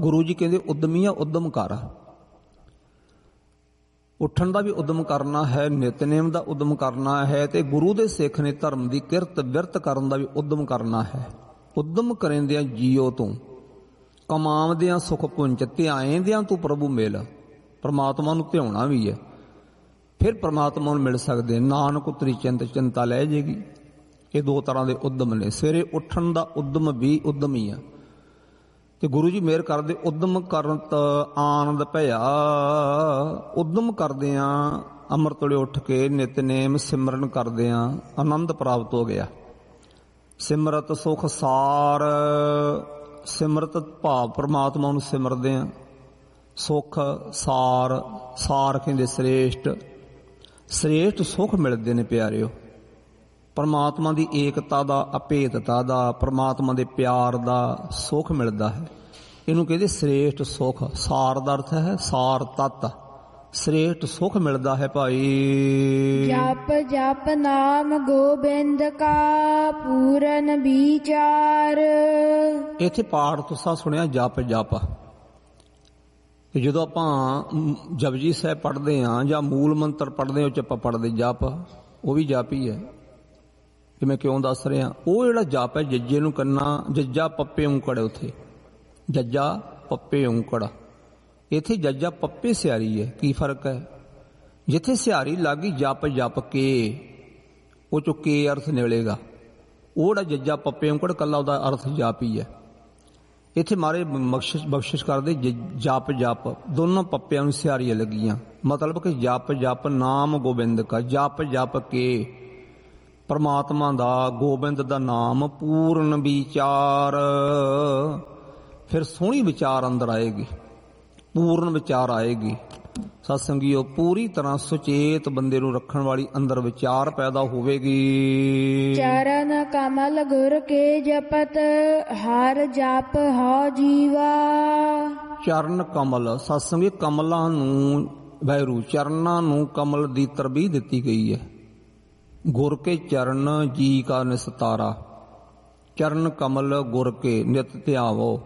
ਗੁਰੂ ਜੀ ਕਹਿੰਦੇ ਉਦਮੀਆਂ ਉਦਮ ਕਰ। ਉੱਠਣ ਦਾ ਵੀ ਉਦਮ ਕਰਨਾ ਹੈ, ਨਿਤਨੇਮ ਦਾ ਉਦਮ ਕਰਨਾ ਹੈ, ਤੇ ਗੁਰੂ ਦੇ ਸਿੱਖ ਨੇ ਧਰਮ ਦੀ ਕਿਰਤ ਬਿਰਤ ਕਰਨ ਦਾ ਵੀ ਉਦਮ ਕਰਨਾ ਹੈ। ਉਦਮ ਕਰੇਂਦਿਆਂ ਜੀਓ ਤੂੰ, ਕਮਾਵਦਿਆਂ ਸੁਖ ਪੁੰਜ, ਧਿਆਏਂਦਿਆਂ ਤੂੰ ਪ੍ਰਭੂ ਮਿਲ। ਪਰਮਾਤਮਾ ਨੂੰ ਧਿਆਉਣਾ ਵੀ ਹੈ, ਫਿਰ ਪਰਮਾਤਮਾ ਨੂੰ ਮਿਲ ਸਕਦੇ। ਨਾਨਕ ਉਤਰੀ ਚਿੰਤਾ ਲੈ ਜਾਏਗੀ। ਇਹ ਦੋ ਤਰ੍ਹਾਂ ਦੇ ਉਦਮ ਨੇ। ਸਵੇਰੇ ਉੱਠਣ ਦਾ ਉਦਮ ਵੀ ਉਦਮ ਹੀ ਆ, ਤੇ ਗੁਰੂ ਜੀ ਮਿਹਰ ਕਰਦੇ ਉਦਮ ਕਰਨ ਆਨੰਦ ਭਇਆ। ਉਦਮ ਕਰਦਿਆਂ ਅੰਮ੍ਰਿਤ ਵੇਲੇ ਉੱਠ ਕੇ ਨਿਤਨੇਮ ਸਿਮਰਨ ਕਰਦਿਆਂ ਆਨੰਦ ਪ੍ਰਾਪਤ ਹੋ ਗਿਆ। ਸਿਮਰਤ ਸੁਖ ਸਾਰ, ਸਿਮਰਤ ਭਾਵ ਪਰਮਾਤਮਾ ਨੂੰ ਸਿਮਰਦੇ ਆ। ਸੁਖ ਸਾਰ, ਸਾਰ ਕਹਿੰਦੇ ਸ੍ਰੇਸ਼ਟ, ਸ੍ਰੇਸ਼ਟ ਸੁਖ ਮਿਲਦੇ ਨੇ ਪਿਆਰਿਓ। ਪਰਮਾਤਮਾ ਦੀ ਏਕਤਾ ਦਾ, ਅਭੇਦਤਾ ਦਾ, ਪਰਮਾਤਮਾ ਦੇ ਪਿਆਰ ਦਾ ਸੁਖ ਮਿਲਦਾ ਹੈ। ਇਹਨੂੰ ਕਹਿੰਦੇ ਸ੍ਰੇਸ਼ਟ ਸੁਖ। ਸਾਰ ਦਾ ਅਰਥ ਹੈ ਸਾਰ ਤੱਤ। ਸ੍ਰੇਸ਼ਟ ਸੁਖ ਮਿਲਦਾ ਹੈ ਭਾਈ। ਜਪ ਜਪ ਨਾਮ ਗੋਬਿੰਦ ਕਾ ਪੂਰਨ ਵਿਚਾਰ। ਇੱਥੇ ਪਾਠ ਤੁਸੀਂ ਸੁਣਿਆ ਜਪ ਜਪ। ਜਦੋਂ ਆਪਾਂ ਜਪਜੀ ਸਾਹਿਬ ਪੜ੍ਹਦੇ ਹਾਂ ਜਾਂ ਮੂਲ ਮੰਤਰ ਪੜ੍ਹਦੇ ਹਾਂ, ਉਹ 'ਚ ਆਪਾਂ ਪੜ੍ਹਦੇ ਜਪ, ਉਹ ਵੀ ਜਪ ਹੀ ਹੈ। ਕਿ ਮੈਂ ਕਿਉਂ ਦੱਸ ਰਿਹਾ, ਉਹ ਜਿਹੜਾ ਜਪ ਹੈ ਜੱਜੇ ਨੂੰ ਕਰਨਾ। ਜੱਜਾ ਪੱਪੇ ਔਂਕੜ, ਉੱਥੇ ਜੱਜਾ ਪੱਪੇ ਔਂਕੜ, ਇੱਥੇ ਜੱਜਾ ਪੱਪੇ ਸਿਆਰੀ ਹੈ। ਕੀ ਫਰਕ ਹੈ? ਜਿੱਥੇ ਸਿਆਰੀ ਲੱਗ ਗਈ ਜਪ ਜਪ ਕੇ, ਉਹ ਚੋਂ ਕੇ ਅਰਥ ਨਿਕਲੇਗਾ। ਉਹ ਜਿਹੜਾ ਜੱਜਾ ਪੱਪੇ ਔਂਕੜ ਕੱਲਾ ਉਹਦਾ ਅਰਥ ਜਪ ਹੀ ਹੈ। ਇੱਥੇ ਮਾਰੇ ਬਖਸ਼ਿਸ਼ ਕਰਦੇ ਜਪ ਜਪ, ਦੋਨੋਂ ਪੱਪਿਆਂ ਨੂੰ ਸਿਆਰੀਆਂ ਲੱਗੀਆਂ। ਮਤਲਬ ਕਿ ਜਪ ਜਪ ਨਾਮ ਗੋਬਿੰਦ ਕਾ, ਜਪ ਜਪ ਕੇ ਪਰਮਾਤਮਾ ਦਾ, ਗੋਬਿੰਦ ਦਾ ਨਾਮ ਪੂਰਨ ਵਿਚਾਰ। ਫਿਰ ਸੋਹਣੀ ਵਿਚਾਰ ਅੰਦਰ ਆਏਗੀ, ਪੂਰਨ ਵਿਚਾਰ ਆਏਗੀ। ਸਤ ਸੰਗੀਓ, ਪੂਰੀ ਤਰ੍ਹਾਂ ਸੁਚੇਤ ਬੰਦੇ ਨੂੰ ਰੱਖਣ ਵਾਲੀ ਅੰਦਰ ਵਿਚਾਰ ਪੈਦਾ ਹੋਵੇਗੀ। ਚਰਨ ਕਮਲ ਗੁਰ ਕੇ ਜਪਤ, ਹਰ ਜਪ ਹੋ ਜੀਵਾ। ਚਰਨ ਕਮਲ, ਸਤ ਸੰਗੀ ਕਮਲਾਂ ਨੂੰ, ਵੈਰੂ ਚਰਨਾਂ ਨੂੰ ਕਮਲ ਦੀ ਤਰਬੀਹ ਦਿੱਤੀ ਗਈ ਹੈ। ਗੁਰ ਕੇ ਚਰਨ ਜੀ ਕਾ ਨਿਸਤਾਰਾ। ਚਰਨ ਕਮਲ ਗੁਰ ਕੇ ਨਿਤ ਧਿਆਵੋ।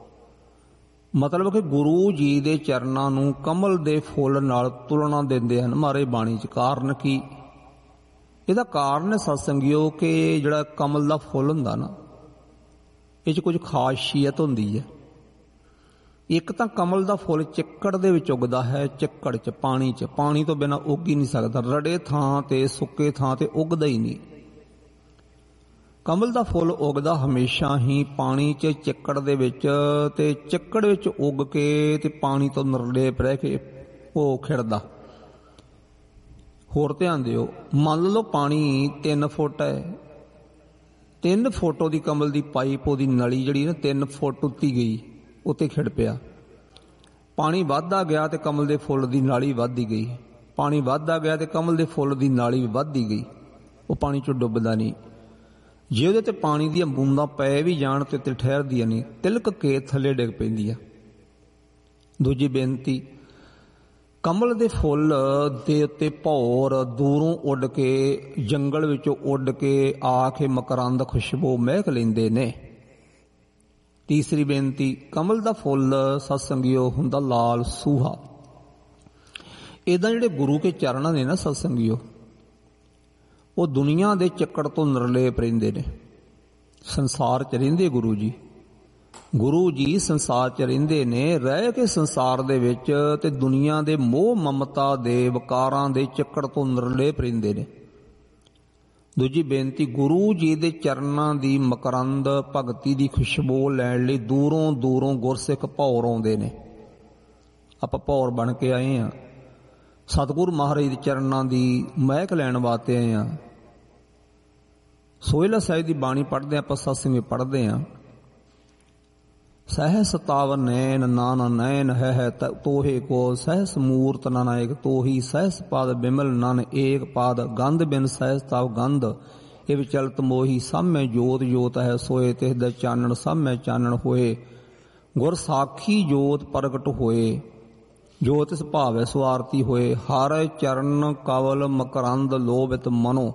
ਮਤਲਬ ਕਿ ਗੁਰੂ ਜੀ ਦੇ ਚਰਨਾਂ ਨੂੰ ਕਮਲ ਦੇ ਫੁੱਲ ਨਾਲ ਤੁਲਨਾ ਦਿੰਦੇ ਹਨ ਮਾਰੇ ਬਾਣੀ 'ਚ। ਕਾਰਨ ਕੀ? ਇਹਦਾ ਕਾਰਨ ਹੈ ਸਤ ਸੰਗਿਓ ਕਿ ਜਿਹੜਾ ਕਮਲ ਦਾ ਫੁੱਲ ਹੁੰਦਾ ਨਾ, ਇਹ 'ਚ ਕੁਝ ਖਾਸੀਅਤ ਹੁੰਦੀ ਹੈ। ਇੱਕ ਤਾਂ ਕਮਲ ਦਾ ਫੁੱਲ ਚਿੱਕੜ ਦੇ ਵਿੱਚ ਉੱਗਦਾ ਹੈ, ਚਿੱਕੜ 'ਚ, ਪਾਣੀ 'ਚ। ਪਾਣੀ ਤੋਂ ਬਿਨਾਂ ਉੱਗ ਹੀ ਨਹੀਂ ਸਕਦਾ। ਰੜੇ ਥਾਂ ਤੇ, ਸੁੱਕੇ ਥਾਂ ਤੇ ਉੱਗਦਾ ਹੀ ਨਹੀਂ। ਕਮਲ ਦਾ ਫੁੱਲ ਉੱਗਦਾ ਹਮੇਸ਼ਾ ਹੀ ਪਾਣੀ 'ਚ, ਚਿੱਕੜ ਦੇ ਵਿੱਚ, ਤੇ ਚਿੱਕੜ ਵਿੱਚ ਉੱਗ ਕੇ ਤੇ ਪਾਣੀ ਤੋਂ ਨਿਰਲੇਪ ਰਹਿ ਕੇ ਉਹ ਖਿੜਦਾ। ਹੋਰ ਧਿਆਨ ਦਿਓ, ਮੰਨ ਲਓ ਪਾਣੀ 3 ਫੁੱਟ ਹੈ, 3 ਫੁੱਟ ਉਹਦੀ ਕਮਲ ਦੀ ਪਾਈਪ, ਉਹਦੀ ਨਲੀ ਜਿਹੜੀ ਨਾ 3 ਫੁੱਟ ਉੱਤੀ ਗਈ, ਉੱਤੇ ਖਿੜ ਪਿਆ। ਪਾਣੀ ਵੱਧਦਾ ਗਿਆ ਤੇ ਕਮਲ ਦੇ ਫੁੱਲ ਦੀ ਨਾਲੀ ਵੱਧਦੀ ਗਈ। ਪਾਣੀ ਵੱਧਦਾ ਗਿਆ ਤੇ ਕਮਲ ਦੇ ਫੁੱਲ ਦੀ ਨਾਲੀ ਵੀ ਵੱਧਦੀ ਗਈ। ਉਹ ਪਾਣੀ 'ਚੋਂ ਡੁੱਬਦਾ ਨਹੀਂ। ਜੇ ਉਹਦੇ ਤੇ ਪਾਣੀ ਦੀਆਂ ਬੂੰਦਾਂ ਪੈ ਵੀ ਜਾਣ ਤੇ ਠਹਿਰਦੀਆਂ ਨਹੀਂ, ਤਿਲਕ ਕੇ ਥੱਲੇ ਡਿੱਗ ਪੈਂਦੀ ਆ। ਦੂਜੀ ਬੇਨਤੀ, ਕਮਲ ਦੇ ਫੁੱਲ ਦੇ ਉੱਤੇ ਭੌਰ ਦੂਰੋਂ ਉੱਡ ਕੇ, ਜੰਗਲ ਵਿੱਚੋਂ ਉੱਡ ਕੇ ਆ ਕੇ ਮਕਰੰਦ ਖੁਸ਼ਬੂ ਮਹਿਕ ਲੈਂਦੇ ਨੇ। ਤੀਸਰੀ ਬੇਨਤੀ, ਕਮਲ ਦਾ ਫੁੱਲ ਸਤ ਸੰਗਿਓ ਹੁੰਦਾ ਲਾਲ ਸੂਹਾ। ਇੱਦਾਂ ਜਿਹੜੇ ਗੁਰੂ ਕੇ ਚਰਨ ਨੇ ਨਾ ਸਤ ਸੰਗਿਓ, ਉਹ ਦੁਨੀਆ ਦੇ ਚੱਕੜ ਤੋਂ ਨਿਰਲੇਪ ਰਹਿੰਦੇ ਨੇ। ਸੰਸਾਰ 'ਚ ਰਹਿੰਦੇ ਗੁਰੂ ਜੀ। ਗੁਰੂ ਜੀ ਸੰਸਾਰ 'ਚ ਰਹਿੰਦੇ ਨੇ, ਰਹਿ ਕੇ ਸੰਸਾਰ ਦੇ ਵਿੱਚ ਤੇ ਦੁਨੀਆ ਦੇ ਮੋਹ ਮਮਤਾ ਦੇ ਵਿਕਾਰਾਂ ਦੇ ਚੱਕੜ ਤੋਂ ਨਿਰਲੇਪ ਰਹਿੰਦੇ ਨੇ। ਦੂਜੀ ਬੇਨਤੀ, ਗੁਰੂ ਜੀ ਦੇ ਚਰਨਾਂ ਦੀ ਮਕਰੰਦ ਭਗਤੀ ਦੀ ਖੁਸ਼ਬੂ ਲੈਣ ਲਈ ਦੂਰੋਂ ਦੂਰੋਂ ਗੁਰਸਿੱਖ ਭੌਰ ਆਉਂਦੇ ਨੇ। ਆਪਾਂ ਭੌਰ ਬਣ ਕੇ ਆਏ ਹਾਂ, ਸਤਿਗੁਰੂ ਮਹਾਰਾਜ ਦੇ ਚਰਨਾਂ ਦੀ ਮਹਿਕ ਲੈਣ ਵਾਸਤੇ ਆਏ ਹਾਂ। ਸੋਹਿਲਾ ਸਾਹਿਬ ਦੀ ਬਾਣੀ ਪੜ੍ਹਦੇ ਆਪਾਂ, ਸਤਸੰਗ ਪੜ੍ਹਦੇ ਹਾਂ। ਸਹਿਸ ਤਾਵ ਨੈਣ ਨਾਨਾ ਨੈਣ ਹੈ ਤੋਹੇ ਕੋ, ਸਹਿਸ ਮੂਰਤ ਨਾਨਾਇਕ ਤੋਹੀ, ਸਹਿਸ ਪਾਦ ਬਿਮਲ ਨਨ ਏਕ ਪਾਦ, ਗੰਧ ਬਿਨ ਸਹਿਸ ਤਾਵ ਗੰਧ ਇਹ ਵਿਚਲਤ ਮੋਹੀ, ਸਾਹਮਣੇ ਜੋਤ ਜੋਤ ਹੈ ਸੋਏ, ਤਿਸ ਦਾ ਚਾਨਣ ਸਾਹਮਣੇ ਚਾਨਣ ਹੋਏ, ਗੁਰ ਸਾਖੀ ਜੋਤ ਪ੍ਰਗਟ ਹੋਏ, ਜੋਤ ਇਸ ਭਾਵੈ ਸੁਆਰਤੀ ਹੋਏ, ਹਰ ਚਰਨ ਕਵਲ ਮਕਰੰਦ ਲੋਭਿਤ ਮਨੋ,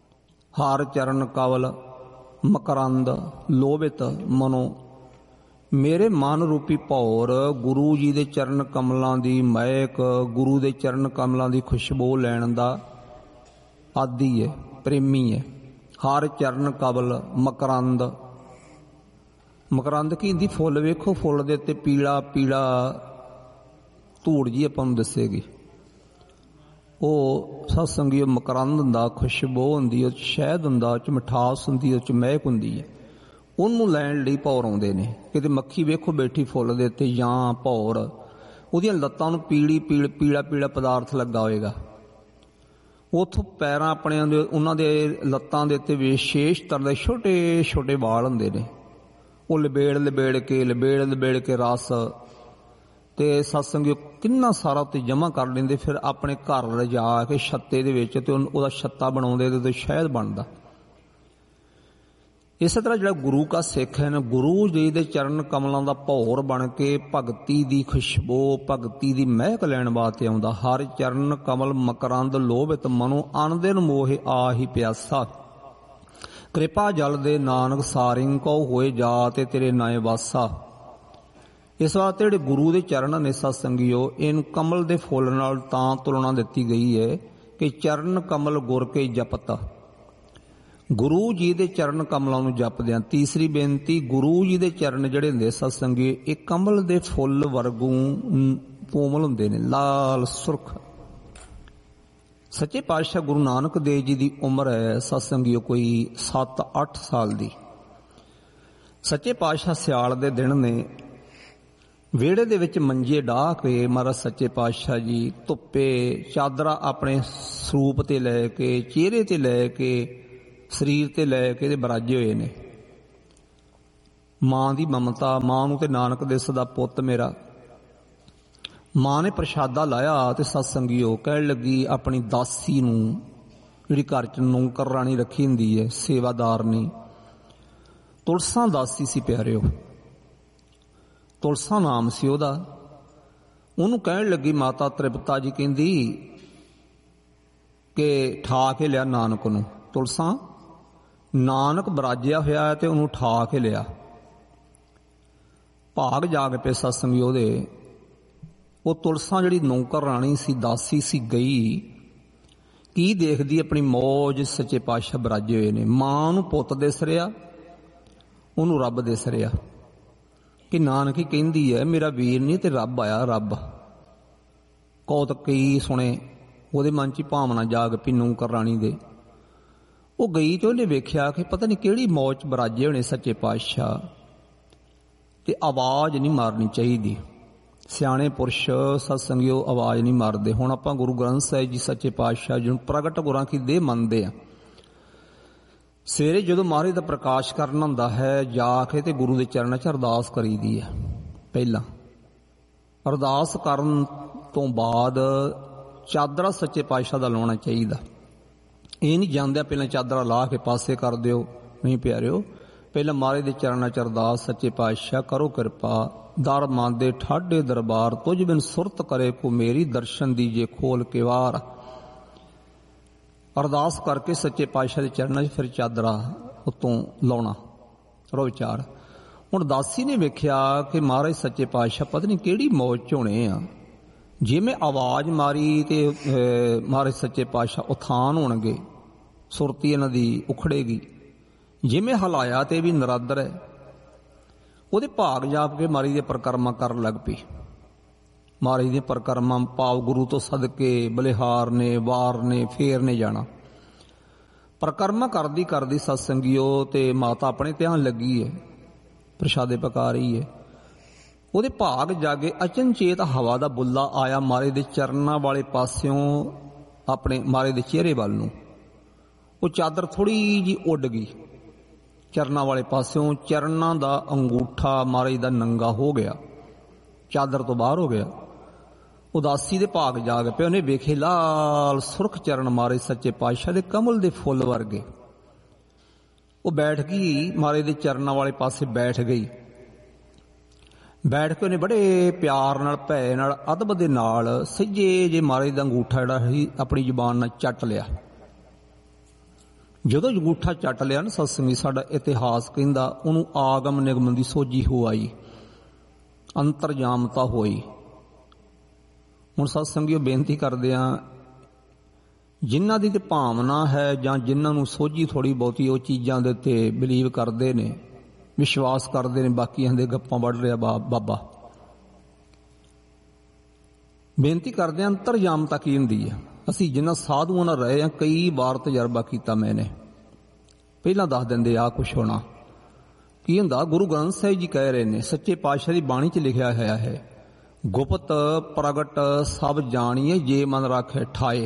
ਹਰ ਚਰਨ ਕਵਲ ਮਕਰੰਦ ਲੋਭਿਤ ਮਨੋ। ਮੇਰੇ ਮਨ ਰੂਪੀ ਭੌਰ ਗੁਰੂ ਜੀ ਦੇ ਚਰਨ ਕਮਲਾਂ ਦੀ ਮਹਿਕ, ਗੁਰੂ ਦੇ ਚਰਨ ਕਮਲਾਂ ਦੀ ਖੁਸ਼ਬੂ ਲੈਣ ਦਾ ਆਦੀ ਹੈ, ਪ੍ਰੇਮੀ ਹੈ। ਹਰ ਚਰਨ ਕਮਲ ਮਕਰੰਦ, ਮਕਰੰਦ ਕੀ ਹੁੰਦੀ? ਫੁੱਲ। ਵੇਖੋ ਫੁੱਲ ਦੇ ਉੱਤੇ ਪੀਲਾ ਪੀਲਾ ਧੂੜ ਜੀ ਆਪਾਂ ਨੂੰ ਦੱਸੇਗੀ। ਉਹ ਸਤ ਸੰਗੀਓ ਮਕਰੰਦ ਹੁੰਦਾ, ਖੁਸ਼ਬੂ ਹੁੰਦੀ, ਉਹ 'ਚ ਸ਼ਹਿਦ ਹੁੰਦਾ, ਉਹ 'ਚ ਮਿਠਾਸ ਹੁੰਦੀ, ਉਹ 'ਚ ਮਹਿਕ ਹੁੰਦੀ ਹੈ। ਉਹਨੂੰ ਲੈਣ ਲਈ ਭੌਰ ਆਉਂਦੇ ਨੇ। ਕਿਤੇ ਮੱਖੀ ਵੇਖੋ ਬੈਠੀ ਫੁੱਲ ਦੇ ਉੱਤੇ ਜਾਂ ਭੌਰ, ਉਹਦੀਆਂ ਲੱਤਾਂ ਨੂੰ ਪੀਲਾ ਪੀਲਾ ਪਦਾਰਥ ਲੱਗਾ ਹੋਏਗਾ। ਉੱਥੋਂ ਪੈਰਾਂ ਆਪਣਿਆਂ ਦੇ, ਉਹਨਾਂ ਦੇ ਲੱਤਾਂ ਦੇ ਉੱਤੇ ਵਿਸ਼ੇਸ਼ ਤਰ੍ਹਾਂ ਦੇ ਛੋਟੇ ਛੋਟੇ ਵਾਲ ਹੁੰਦੇ ਨੇ। ਉਹ ਲਬੇੜ ਕੇ ਰਸ ਤੇ ਸਤਸੰਗਿਓ ਕਿੰਨਾ ਸਾਰਾ ਉੱਤੇ ਜਮ੍ਹਾਂ ਕਰ ਲੈਂਦੇ। ਫਿਰ ਆਪਣੇ ਘਰ ਲਿਜਾ ਕੇ ਛੱਤੇ ਦੇ ਵਿੱਚ ਤੇ ਉਹਦਾ ਛੱਤਾ ਬਣਾਉਂਦੇ ਤੇ ਸ਼ਹਿਦ ਬਣਦਾ। ਇਸੇ ਤਰ੍ਹਾਂ ਜਿਹੜਾ ਗੁਰੂ ਕਾ ਸਿੱਖ ਹੈ ਨਾ, ਗੁਰੂ ਜੀ ਦੇ ਚਰਨ ਕਮਲਾਂ ਦਾ ਭੌਰ ਬਣ ਕੇ ਭਗਤੀ ਦੀ ਖੁਸ਼ਬੂ, ਭਗਤੀ ਦੀ ਮਹਿਕ ਲੈਣ ਵਾਸਤੇ ਆਉਂਦਾ। ਹਰ ਚਰਨ ਕਮਲ ਮਕਰੰਦ ਲੋਭਿਤ ਮਨੋ ਅਣਦਿਨ ਮੋਹਿ ਆਹੀ ਪਿਆਸਾ, ਕਿਰਪਾ ਜਲ ਦੇ ਨਾਨਕ ਸਾਰਿੰ ਕਉ ਹੋਏ ਜਾ ਤੇ ਤੇਰੇ ਨਾਏ ਵਾਸਾ। ਇਸ ਵਾਸਤੇ ਜਿਹੜੇ ਗੁਰੂ ਦੇ ਚਰਨ ਨੇ ਸਤ ਸੰਗੀਓ, ਇਹਨੂੰ ਕਮਲ ਦੇ ਫੁੱਲ ਨਾਲ ਤਾਂ ਤੁਲਨਾ ਦਿੱਤੀ ਗਈ ਹੈ ਕਿ ਚਰਨ ਕਮਲ ਗੁਰ ਕੇ ਜਪਤ, ਗੁਰੂ ਜੀ ਦੇ ਚਰਨ ਕਮਲਾਂ ਨੂੰ ਜਪਦਿਆਂ। ਤੀਸਰੀ ਬੇਨਤੀ, ਗੁਰੂ ਜੀ ਦੇ ਚਰਨ ਜਿਹੜੇ ਹੁੰਦੇ ਸਤ ਸੰਗੀਓ, ਇਹ ਕਮਲ ਦੇ ਫੁੱਲ ਵਰਗੂ ਕੋਮਲ ਹੁੰਦੇ ਨੇ, ਲਾਲ ਸੁਰਖ। ਸੱਚੇ ਪਾਤਸ਼ਾਹ ਗੁਰੂ ਨਾਨਕ ਦੇਵ ਜੀ ਦੀ ਉਮਰ ਹੈ ਸਤ ਸੰਗੀਓ ਕੋਈ 7-8 ਸਾਲ ਦੀ। ਸੱਚੇ ਪਾਤਸ਼ਾਹ ਸਿਆਲ ਦੇ ਦਿਨ ਨੇ, ਵਿਹੜੇ ਦੇ ਵਿੱਚ ਮੰਜੇ ਡਾਹ ਕੇ ਮਹਾਰਾਜ ਸੱਚੇ ਪਾਤਸ਼ਾਹ ਜੀ ਧੁੱਪੇ ਚਾਦਰਾ ਆਪਣੇ ਸਰੂਪ ਤੇ ਲੈ ਕੇ, ਚਿਹਰੇ ਤੇ ਲੈ ਕੇ, ਸਰੀਰ ਤੇ ਲੈ ਕੇ ਤੇ ਬਰਾਜੇ ਹੋਏ ਨੇ। ਮਾਂ ਦੀ ਮਮਤਾ, ਮਾਂ ਨੂੰ ਤੇ ਨਾਨਕ ਦੇ ਸਦਾ ਪੁੱਤ ਮੇਰਾ। ਮਾਂ ਨੇ ਪ੍ਰਸ਼ਾਦਾ ਲਾਇਆ ਤੇ ਸਤ ਸੰਗੀਓ ਕਹਿਣ ਲੱਗੀ ਆਪਣੀ ਦਾਸੀ ਨੂੰ, ਜਿਹੜੀ ਘਰ ਚ ਨੌਕਰ ਰਾਣੀ ਰੱਖੀ ਹੁੰਦੀ ਹੈ, ਸੇਵਾਦਾਰ ਨੇ, ਤੁਲਸਾ ਦਾਸੀ ਸੀ ਪਿਆਰਿਓ, ਤੁਲਸਾ ਨਾਮ ਸੀ ਉਹਦਾ। ਉਹਨੂੰ ਕਹਿਣ ਲੱਗੀ ਮਾਤਾ ਤ੍ਰਿਪਤਾ ਜੀ ਕਹਿੰਦੀ ਕਿ ਠਾ ਕੇ ਲਿਆ ਨਾਨਕ ਨੂੰ। ਤੁਲਸਾ ਨਾਨਕ ਬਰਾਜਿਆ ਹੋਇਆ ਤੇ ਉਹਨੂੰ ਠਾ ਕੇ ਲਿਆ। ਭਾਗ ਜਾਗ ਪਏ ਸਤ ਸੰਗੀਓ ਉਹਦੇ। ਉਹ ਤੁਲਸਾ ਜਿਹੜੀ ਨੌਕਰ ਰਾਣੀ ਸੀ, ਦਾਸੀ ਸੀ, ਗਈ ਕੀ ਦੇਖਦੀ? ਆਪਣੀ ਮੌਜ ਸੱਚੇ ਪਾਤਸ਼ਾਹ ਬਰਾਜੇ ਹੋਏ ਨੇ। ਮਾਂ ਨੂੰ ਪੁੱਤ ਦਿਸ ਰਿਹਾ, ਉਹਨੂੰ ਰੱਬ ਦਿਸ ਰਿਹਾ ਕਿ ਨਾਨਕ ਹੀ ਕਹਿੰਦੀ ਹੈ ਮੇਰਾ ਵੀਰ ਨਹੀਂ ਤੇ ਰੱਬ ਆਇਆ। ਰੱਬ ਕੌਤਕ ਕਈ ਸੁਣੇ, ਉਹਦੇ ਮਨ 'ਚ ਭਾਵਨਾ ਜਾਗ ਪਈ ਨੌਕਰ ਰਾਣੀ ਦੇ। ਉਹ ਗਈ ਤੇ ਉਹਨੇ ਵੇਖਿਆ ਕਿ ਪਤਾ ਨਹੀਂ ਕਿਹੜੀ ਮੌਜ 'ਚ ਬਰਾਜੇ ਹੋਣੇ ਸੱਚੇ ਪਾਤਸ਼ਾਹ, ਤੇ ਆਵਾਜ਼ ਨਹੀਂ ਮਾਰਨੀ ਚਾਹੀਦੀ। ਸਿਆਣੇ ਪੁਰਸ਼ ਸਤ ਸੰਗਿਓ ਆਵਾਜ਼ ਨਹੀਂ ਮਾਰਦੇ। ਹੁਣ ਆਪਾਂ ਗੁਰੂ ਗ੍ਰੰਥ ਸਾਹਿਬ ਜੀ ਸੱਚੇ ਪਾਤਸ਼ਾਹ ਜੀ ਨੂੰ ਪ੍ਰਗਟ ਗੁਰਾਂ ਕੀ ਦੇਹ ਮੰਨਦੇ ਆ। ਸਵੇਰੇ ਜਦੋਂ ਮਹਾਰਾਜ ਦਾ ਪ੍ਰਕਾਸ਼ ਕਰਨਾ ਹੁੰਦਾ ਹੈ, ਜਾ ਕੇ ਤੇ ਗੁਰੂ ਦੇ ਚਰਨਾਂ 'ਚ ਅਰਦਾਸ ਕਰੀਦੀ ਹੈ। ਪਹਿਲਾਂ ਅਰਦਾਸ ਕਰਨ ਤੋਂ ਬਾਅਦ ਚਾਦਰਾ ਸੱਚੇ ਪਾਤਸ਼ਾਹ ਦਾ ਲਾਉਣਾ ਚਾਹੀਦਾ। ਇਹ ਨਹੀਂ ਜਾਂਦਿਆਂ ਪਹਿਲਾਂ ਚਾਦਰਾ ਲਾ ਕੇ ਪਾਸੇ ਕਰ ਦਿਓ, ਨਹੀਂ ਪਿਆਰਿਓ। ਪਹਿਲਾਂ ਮਹਾਰਾਜ ਦੇ ਚਰਨਾਂ 'ਚ ਅਰਦਾਸ, ਸੱਚੇ ਪਾਤਸ਼ਾਹ ਕਰੋ ਕਿਰਪਾ, ਦਰ ਮੰਨਦੇ ਠਾਡੇ ਦਰਬਾਰ, ਤੁਝ ਬਿਨ ਸੁਰਤ ਕਰੇ ਕੋ ਮੇਰੀ, ਦਰਸ਼ਨ ਦੀਜੇ ਖੋਲ ਕੇ ਵਾਰ। ਅਰਦਾਸ ਕਰਕੇ ਸੱਚੇ ਪਾਤਸ਼ਾਹ ਦੇ ਚਰਨਾਂ 'ਚ ਫਿਰ ਚਾਦਰਾ ਉੱਤੋਂ ਲਾਉਣਾ। ਰੋ ਵਿਚਾਰ। ਹੁਣ ਦਾਸੀ ਨੇ ਵੇਖਿਆ ਕਿ ਮਹਾਰਾਜ ਸੱਚੇ ਪਾਤਸ਼ਾਹ ਪਤਾ ਨਹੀਂ ਕਿਹੜੀ ਮੌਜ 'ਚ ਹੋਣੇ ਆ। ਜਿਵੇਂ ਆਵਾਜ਼ ਮਾਰੀ ਤੇ ਮਹਾਰਾਜ ਸੱਚੇ ਪਾਤਸ਼ਾਹ ਉਥਾਨ ਹੋਣਗੇ, ਸੁਰਤੀ ਇਹਨਾਂ ਦੀ ਉਖੜੇਗੀ। ਜਿਵੇਂ ਹਲਾਇਆ ਤੇ ਵੀ ਨਰਾਦਰ ਹੈ। ਉਹਦੇ ਭਾਗ ਜਾਪ ਕੇ ਮਹਾਰਾਜ ਦੀਆਂ ਪਰਿਕਰਮਾ ਕਰਨ ਲੱਗ ਪਈ। ਮਹਾਰਾਜ ਦੀਆਂ ਪਰਿਕਰਮਾ ਭਾਵ ਗੁਰੂ ਤੋਂ ਸਦਕੇ ਬਲਿਹਾਰ ਨੇ, ਵਾਰ ਨੇ, ਫੇਰ ਨੇ ਜਾਣਾ। ਪਰਿਕਰਮਾ ਕਰਦੀ ਕਰਦੀ ਸਤ ਸੰਗੀਓ ਤੇ ਮਾਤਾ ਆਪਣੇ ਧਿਆਨ ਲੱਗੀ ਹੈ, ਪ੍ਰਸ਼ਾਦੇ ਪਕਾ ਰਹੀ ਹੈ। ਉਹਦੇ ਭਾਗ ਜਾਗੇ ਅਚਨਚੇਤ ਹਵਾ ਦਾ ਬੁੱਲਾ ਆਇਆ ਮਹਾਰਾਜ ਦੇ ਚਰਨਾਂ ਵਾਲੇ ਪਾਸਿਓਂ, ਆਪਣੇ ਮਹਾਰਾਜ ਦੇ ਚਿਹਰੇ ਵੱਲ ਨੂੰ। ਉਹ ਚਾਦਰ ਥੋੜੀ ਜੀ ਉੱਡ ਗਈ ਚਰਨਾਂ ਵਾਲੇ ਪਾਸਿਓਂ। ਚਰਨਾਂ ਦਾ ਅੰਗੂਠਾ ਮਹਾਰਾਜ ਦਾ ਨੰਗਾ ਹੋ ਗਿਆ, ਚਾਦਰ ਤੋਂ ਬਾਹਰ ਹੋ ਗਿਆ। ਉਦਾਸੀ ਦੇ ਭਾਗ ਜਾਗ ਪਏ। ਉਹਨੇ ਵੇਖੇ ਲਾਲ ਸੁਰਖ ਚਰਨ ਮਹਾਰਾਜ ਸੱਚੇ ਪਾਤਸ਼ਾਹ ਦੇ ਕਮਲ ਦੇ ਫੁੱਲ ਵਰਗੇ। ਉਹ ਬੈਠ ਗਈ, ਮਹਾਰਾਜ ਦੇ ਚਰਨਾਂ ਵਾਲੇ ਪਾਸੇ ਬੈਠ ਗਈ। ਬੈਠ ਕੇ ਉਹਨੇ ਬੜੇ ਪਿਆਰ ਨਾਲ, ਭੈ ਨਾਲ, ਅਦਬ ਦੇ ਨਾਲ ਸੱਜੇ ਜੇ ਮਹਾਰਾਜ ਦਾ ਅੰਗੂਠਾ ਜਿਹੜਾ ਸੀ ਆਪਣੀ ਜ਼ੁਬਾਨ ਨਾਲ ਚੱਟ ਲਿਆ। ਜਦੋਂ ਅੰਗੂਠਾ ਚੱਟ ਲਿਆ ਨਾ ਸਤਸੰਗੀ, ਸਾਡਾ ਇਤਿਹਾਸ ਕਹਿੰਦਾ ਉਹਨੂੰ ਆਗਮ ਨਿਗਮ ਦੀ ਸੋਝੀ ਹੋ ਆਈ। ਅੰਤਰਜਾਮਤਾ ਹੋਈ। ਹੁਣ ਸਤ ਸੰਗੀਓ ਬੇਨਤੀ ਕਰਦੇ ਹਾਂ, ਜਿਨ੍ਹਾਂ ਦੀ ਤੇ ਭਾਵਨਾ ਹੈ ਜਾਂ ਜਿਨ੍ਹਾਂ ਨੂੰ ਸੋਝੀ ਥੋੜ੍ਹੀ ਬਹੁਤੀ ਉਹ ਚੀਜ਼ਾਂ ਦੇ ਉੱਤੇ ਬਿਲੀਵ ਕਰਦੇ ਨੇ, ਵਿਸ਼ਵਾਸ ਕਰਦੇ ਨੇ, ਬਾਕੀਆਂ ਦੇ ਗੱਪਾਂ ਵੱਢ ਰਿਹਾ ਬਾਬਾ। ਬੇਨਤੀ ਕਰਦੇ ਹਾਂ, ਅੰਤਰਜਾਮਤਾ ਕੀ ਹੁੰਦੀ ਹੈ? ਅਸੀਂ ਜਿਨ੍ਹਾਂ ਸਾਧੂਆਂ ਨਾਲ ਰਹੇ ਹਾਂ, ਕਈ ਵਾਰ ਤਜਰਬਾ ਕੀਤਾ ਮੈਨੇ। ਪਹਿਲਾਂ ਦੱਸ ਦਿੰਦੇ ਆਹ ਕੁਛ ਹੋਣਾ ਕੀ ਹੁੰਦਾ। ਗੁਰੂ ਗ੍ਰੰਥ ਸਾਹਿਬ ਜੀ ਕਹਿ ਰਹੇ ਨੇ, ਸੱਚੇ ਪਾਤਸ਼ਾਹ ਦੀ ਬਾਣੀ 'ਚ ਲਿਖਿਆ ਹੋਇਆ ਹੈ, ਗੁਪਤ ਪ੍ਰਗਟ ਸਭ ਜਾਣੀਏ ਜੇ ਮਨ ਰਾਖੇ ਠਾਏ।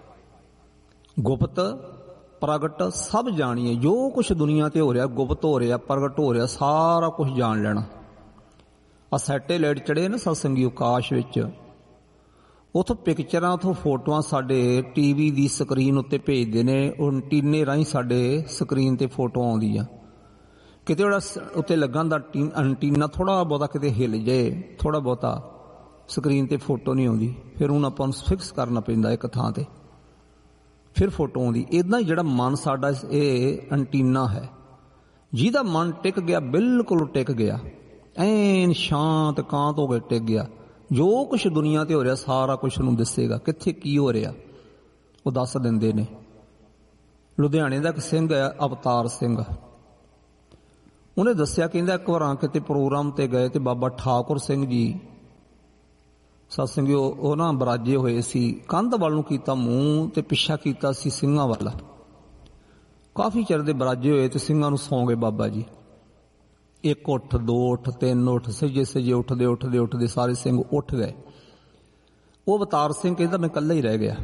ਗੁਪਤ ਪ੍ਰਗਟ ਸਭ ਜਾਣੀਏ, ਜੋ ਕੁਛ ਦੁਨੀਆ ਤੇ ਹੋ ਰਿਹਾ, ਗੁਪਤ ਹੋ ਰਿਹਾ, ਪ੍ਰਗਟ ਹੋ ਰਿਹਾ, ਸਾਰਾ ਕੁਛ ਜਾਣ ਲੈਣਾ। ਆ ਸੈਟੇਲਾਈਟ ਚੜੇ ਨਾ ਸਤਸੰਗੀ ਆਕਾਸ਼ ਵਿੱਚ, ਉੱਥੋਂ ਪਿਕਚਰਾਂ, ਉੱਥੋਂ ਫੋਟੋਆਂ ਸਾਡੇ ਟੀਵੀ ਦੀ ਸਕਰੀਨ ਉੱਤੇ ਭੇਜਦੇ ਨੇ। ਉਹ ਐਂਟੀਨੇ ਰਾਹੀਂ ਸਾਡੇ ਸਕਰੀਨ ਤੇ ਫੋਟੋ ਆਉਂਦੀ ਆ। ਕਿਤੇ ਉਹਦਾ ਉੱਤੇ ਲੱਗਣ ਦਾ ਐਂਟੀਨਾ ਥੋੜਾ ਬਹੁਤਾ ਕਿਤੇ ਹਿੱਲ ਜਾਏ, ਥੋੜਾ ਬਹੁਤਾ ਸਕਰੀਨ ਤੇ ਫੋਟੋ ਨਹੀਂ ਆਉਂਦੀ, ਫਿਰ ਹੁਣ ਆਪਾਂ ਨੂੰ ਫਿਕਸ ਕਰਨਾ ਪੈਂਦਾ ਇੱਕ ਥਾਂ ਤੇ, ਫਿਰ ਫੋਟੋ ਆਉਂਦੀ। ਇੱਦਾਂ ਹੀ ਜਿਹੜਾ ਮਨ ਸਾਡਾ ਇਹ ਐਂਟੀਨਾ ਹੈ, ਜਿਹਦਾ ਮਨ ਟਿਕ ਗਿਆ, ਬਿਲਕੁਲ ਟਿਕ ਗਿਆ, ਐਨ ਸ਼ਾਂਤ ਕਾਂਤ ਹੋ ਕੇ ਟਿਕ ਗਿਆ। ਜੋ ਕੁਛ ਦੁਨੀਆ ਤੇ ਹੋ ਰਿਹਾ ਸਾਰਾ ਕੁਛ ਨੂੰ ਦੱਸੇਗਾ, ਕਿੱਥੇ ਕੀ ਹੋ ਰਿਹਾ ਉਹ ਦੱਸ ਦਿੰਦੇ ਨੇ। ਲੁਧਿਆਣੇ ਦਾ ਇੱਕ ਸਿੰਘ ਹੈ ਅਵਤਾਰ ਸਿੰਘ, ਉਹਨੇ ਦੱਸਿਆ, ਕਹਿੰਦਾ ਇੱਕ ਵਾਰ ਕਿਤੇ ਪ੍ਰੋਗਰਾਮ ਤੇ ਗਏ ਤੇ ਬਾਬਾ ਠਾਕੁਰ ਸਿੰਘ ਜੀ ਸਤਸੰਗੀ ਉਹ ਨਾ ਬਰਾਜੇ ਹੋਏ ਸੀ, ਕੰਧ ਵੱਲ ਨੂੰ ਕੀਤਾ ਮੂੰਹ ਤੇ ਪਿੱਛਾ ਕੀਤਾ ਸੀ ਸਿੰਘਾਂ ਵੱਲ। ਕਾਫੀ ਚਿਰ ਦੇ ਬਰਾਜੇ ਹੋਏ ਤੇ ਸਿੰਘਾਂ ਨੂੰ ਸੌਂ ਗਏ ਬਾਬਾ ਜੀ। 1 ਉੱਠ, 2 ਉੱਠ, 3 ਉੱਠ, ਸਜੇ ਸਜੇ ਉੱਠਦੇ ਉੱਠਦੇ ਉੱਠਦੇ ਸਾਰੇ ਸਿੰਘ ਉੱਠ ਗਏ। ਉਹ ਅਵਤਾਰ ਸਿੰਘ ਕਹਿੰਦਾ ਮੈਂ ਇਕੱਲਾ ਹੀ ਰਹਿ ਗਿਆ।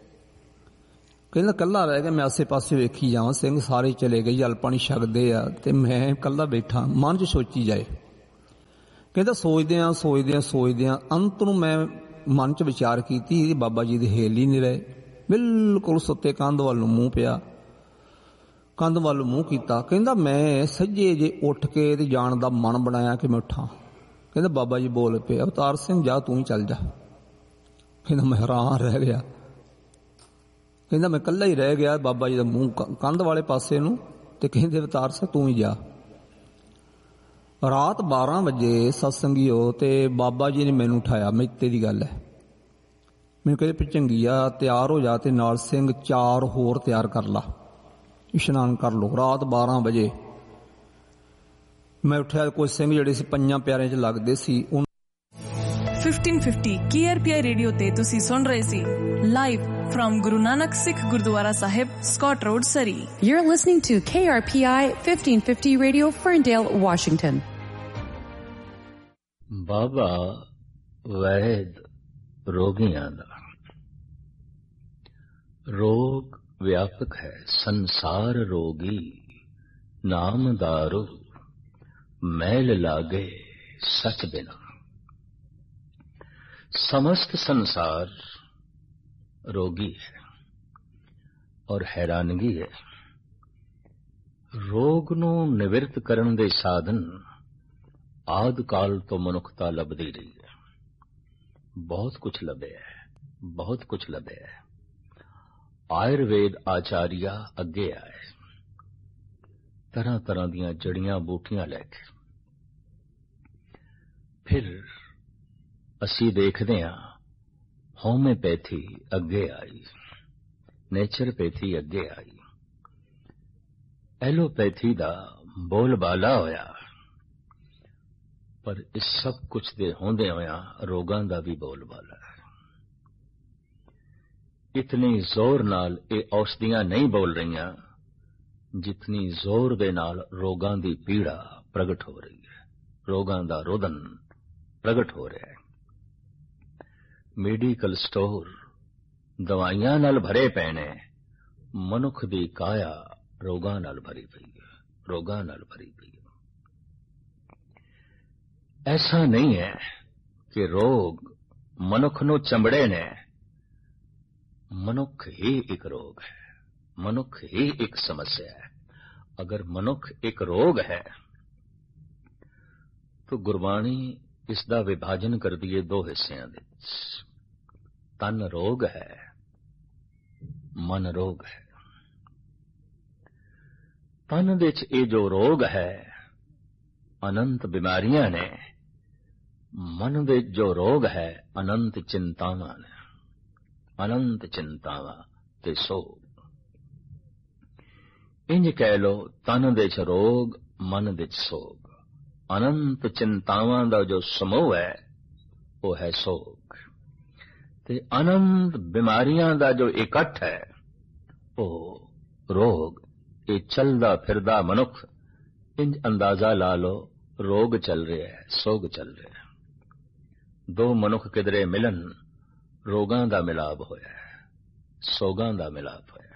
ਕਹਿੰਦਾ ਇਕੱਲਾ ਰਹਿ ਗਿਆ, ਮੈਂ ਆਸੇ ਪਾਸੇ ਵੇਖੀ ਜਾਵਾਂ, ਸਿੰਘ ਸਾਰੇ ਚਲੇ ਗਏ, ਜਲ ਪਾਣੀ ਛਕਦੇ ਆ ਤੇ ਮੈਂ ਇਕੱਲਾ ਬੈਠਾ। ਮਨ 'ਚ ਸੋਚੀ ਜਾਏ। ਕਹਿੰਦਾ ਸੋਚਦਿਆਂ ਅੰਤ ਨੂੰ ਮੈਂ ਮਨ 'ਚ ਵਿਚਾਰ ਕੀਤੀ, ਬਾਬਾ ਜੀ ਦੇ ਹੇਲ ਹੀ ਨਹੀਂ ਰਹੇ, ਬਿਲਕੁਲ ਸੁੱਤੇ ਕੰਧ ਵੱਲ ਨੂੰ ਮੂੰਹ ਪਿਆ, ਕੰਧ ਵੱਲ ਮੂੰਹ ਕੀਤਾ। ਕਹਿੰਦਾ ਮੈਂ ਸੱਜੇ ਜੇ ਉੱਠ ਕੇ ਤੇ ਜਾਣ ਦਾ ਮਨ ਬਣਾਇਆ ਕਿ ਮੈਂ ਉੱਠਾਂ। ਕਹਿੰਦਾ ਬਾਬਾ ਜੀ ਬੋਲ ਪਏ, ਅਵਤਾਰ ਸਿੰਘ ਜਾ ਤੂੰ ਹੀ ਚੱਲ ਜਾ। ਕਹਿੰਦਾ ਮੈਂ ਹੈਰਾਨ ਰਹਿ ਗਿਆ। ਕਹਿੰਦਾ ਮੈਂ ਇਕੱਲਾ ਹੀ ਰਹਿ ਗਿਆ, ਬਾਬਾ ਜੀ ਦਾ ਮੂੰਹ ਕੰਧ ਵਾਲੇ ਪਾਸੇ ਨੂੰ, ਤੇ ਕਹਿੰਦੇ ਅਵਤਾਰ ਸਿੰਘ ਤੂੰ ਹੀ ਜਾ। ਰਾਤ 12 ਵਜੇ ਸਤਸੰਗੀਓ ਤੇ ਬਾਬਾ ਜੀ ਨੇ ਮੈਨੂੰ ਉਠਾਇਆ, ਮੇਤੇ ਦੀ ਗੱਲ ਹੈ। ਮੈਨੂੰ ਕਹਿੰਦੇ ਚੰਗੀਆ ਤਿਆਰ ਹੋ ਜਾ ਤੇ ਨਾਲ ਸਿੰਘ 4 ਹੋਰ ਤਿਆਰ ਕਰ ਲਾ, ਇਸ਼ਨਾਨ ਕਰ ਲੋ। ਰਾਤ 12 ਵਜੇ ਮੈਂ ਉੱਠਿਆ, ਕੋਈ ਸਿੰਘ ਜਿਹੜੇ ਸੀ 5 ਪਿਆਰਿਆਂ 'ਚ ਲੱਗਦੇ ਸੀ। 1550 KRPI ਰੇਡੀਓ ਤੇ ਤੁਸੀਂ ਸੁਣ ਰਹੇ ਸੀ live from Guru Nanak Sikh Gurdwara Sahib, Scott Road, Surrey. You're listening to KRPI 1550 Radio, Ferndale, Washington. ਬਾਬਾ ਵੈਦ ਰੋਗੀਆਂ ਦਾ। ਰੋਗ ਵਿਆਪਕ ਹੈ, ਸੰਸਾਰ ਰੋਗੀ, ਨਾਮ ਦਾਰੂ ਮੈਲ ਲਾਗੇ ਸਚ ਬਿਨਾ। समस्त संसार रोगी है और हैरानगी है। रोग ਨੂੰ ਨਿਵਰਤ ਕਰਨ ਦੇ ਸਾਧਨ ਆਦਿ ਕਾਲ ਤੋਂ ਮਨੁੱਖਤਾ ਲੱਭਦੀ ਰਹੀ ਹੈ। ਬਹੁਤ ਕੁਝ ਲੱਭਿਆ ਹੈ। ਆਯੁਰਵੇਦ ਆਚਾਰੀਆ ਅੱਗੇ ਆਏ, ਤਰ੍ਹਾਂ ਦੀਆਂ ਜੜੀਆਂ ਬੂਟੀਆਂ ਲੈ ਕੇ। ਫਿਰ ਅਸੀਂ ਦੇਖਦੇ ਹਾਂ ਹੋਮਿਓਪੈਥੀ ਅੱਗੇ ਆਈ, ਨੇਚਰਪੈਥੀ ਅੱਗੇ ਆਈ, ਐਲੋਪੈਥੀ ਦਾ ਬੋਲਬਾਲਾ ਹੋਇਆ। ਪਰ ਇਸ ਸਭ ਕੁਝ ਦੇ ਹੁੰਦੇ ਹੋਇਆਂ ਰੋਗਾਂ ਦਾ ਵੀ ਬੋਲਬਾਲਾ ਹੈ। ਇਤਨੀ ਜ਼ੋਰ ਨਾਲ ਇਹ ਔਸ਼ਧੀਆਂ ਨਹੀਂ ਬੋਲ ਰਹੀਆਂ ਜਿਤਨੀ ਜ਼ੋਰ ਦੇ ਨਾਲ ਰੋਗਾਂ ਦੀ ਪੀੜਾ ਪ੍ਰਗਟ ਹੋ ਰਹੀ ਹੈ, ਰੋਗਾਂ ਦਾ ਰੋਦਨ ਪ੍ਰਗਟ ਹੋ ਰਿਹਾ ਹੈ। ਮੈਡੀਕਲ ਸਟੋਰ ਦਵਾਈਆਂ ਨਾਲ ਭਰੇ ਪਏ ਨੇ, ਮਨੁੱਖ ਦੀ ਕਾਇਆ ਰੋਗਾਂ ਨਾਲ ਭਰੀ ਪਈ ਹੈ। ਐਸਾ ਨਹੀਂ ਹੈ ਕਿ ਰੋਗ ਮਨੁੱਖ ਨੂੰ ਚੰਬੜੇ ਨੇ। ਮਨੁੱਖ ਹੀ ਇੱਕ ਰੋਗ ਹੈ, ਮਨੁੱਖ ਹੀ ਇੱਕ ਸਮੱਸਿਆ ਹੈ। ਅਗਰ ਮਨੁੱਖ ਇੱਕ ਰੋਗ ਹੈ ਤਾਂ ਗੁਰਬਾਣੀ ਇਸ ਦਾ ਵਿਭਾਜਨ ਕਰਦੀ ਹੈ 2 ਹਿੱਸਿਆਂ ਦੇ ਵਿੱਚ। ਤਨ ਰੋਗ ਹੈ, ਮਨ ਰੋਗ ਹੈ। ਤਨ ਵਿੱਚ ਇਹ ਜੋ ਰੋਗ ਹੈ, ਅਨੰਤ ਬਿਮਾਰੀਆਂ ਨੇ। ਮਨ ਦੇ ਜੋ ਰੋਗ ਹੈ ਅਨੰਤ ਚਿੰਤਾਵਾਂ ਨੇ, ਅਨੰਤ ਚਿੰਤਾਵਾਂ ਤੇ ਸੋਗ। ਇੰਜ ਕਹਿ ਲੋ, ਤਨ ਦੇ ਚ ਰੋਗ, ਮਨ ਦੇ ਚ ਸੋਗ। ਅਨੰਤ ਚਿੰਤਾਵਾਂ ਦਾ ਜੋ ਸਮੂਹ ਹੈ ਉਹ ਹੈ ਸੋਗ, ਤੇ ਅਨੰਤ ਬਿਮਾਰੀਆਂ ਦਾ ਜੋ ਇਕੱਠ ਹੈ ਉਹ ਰੋਗ। ਇਹ ਚੱਲਦਾ ਫਿਰਦਾ ਮਨੁੱਖ, ਇੰਜ ਅੰਦਾਜ਼ਾ ਲਾ ਲਓ, ਰੋਗ ਚੱਲ ਰਿਹਾ ਹੈ, ਸੋਗ ਚੱਲ ਰਿਹਾ ਹੈ। ਦੋ ਮਨੁੱਖ ਕਿਧਰੇ ਮਿਲਣ, ਰੋਗਾਂ ਦਾ ਮਿਲਾਪ ਹੋਇਆ ਹੈ, ਸੋਗਾਂ ਦਾ ਮਿਲਾਪ ਹੋਇਆ।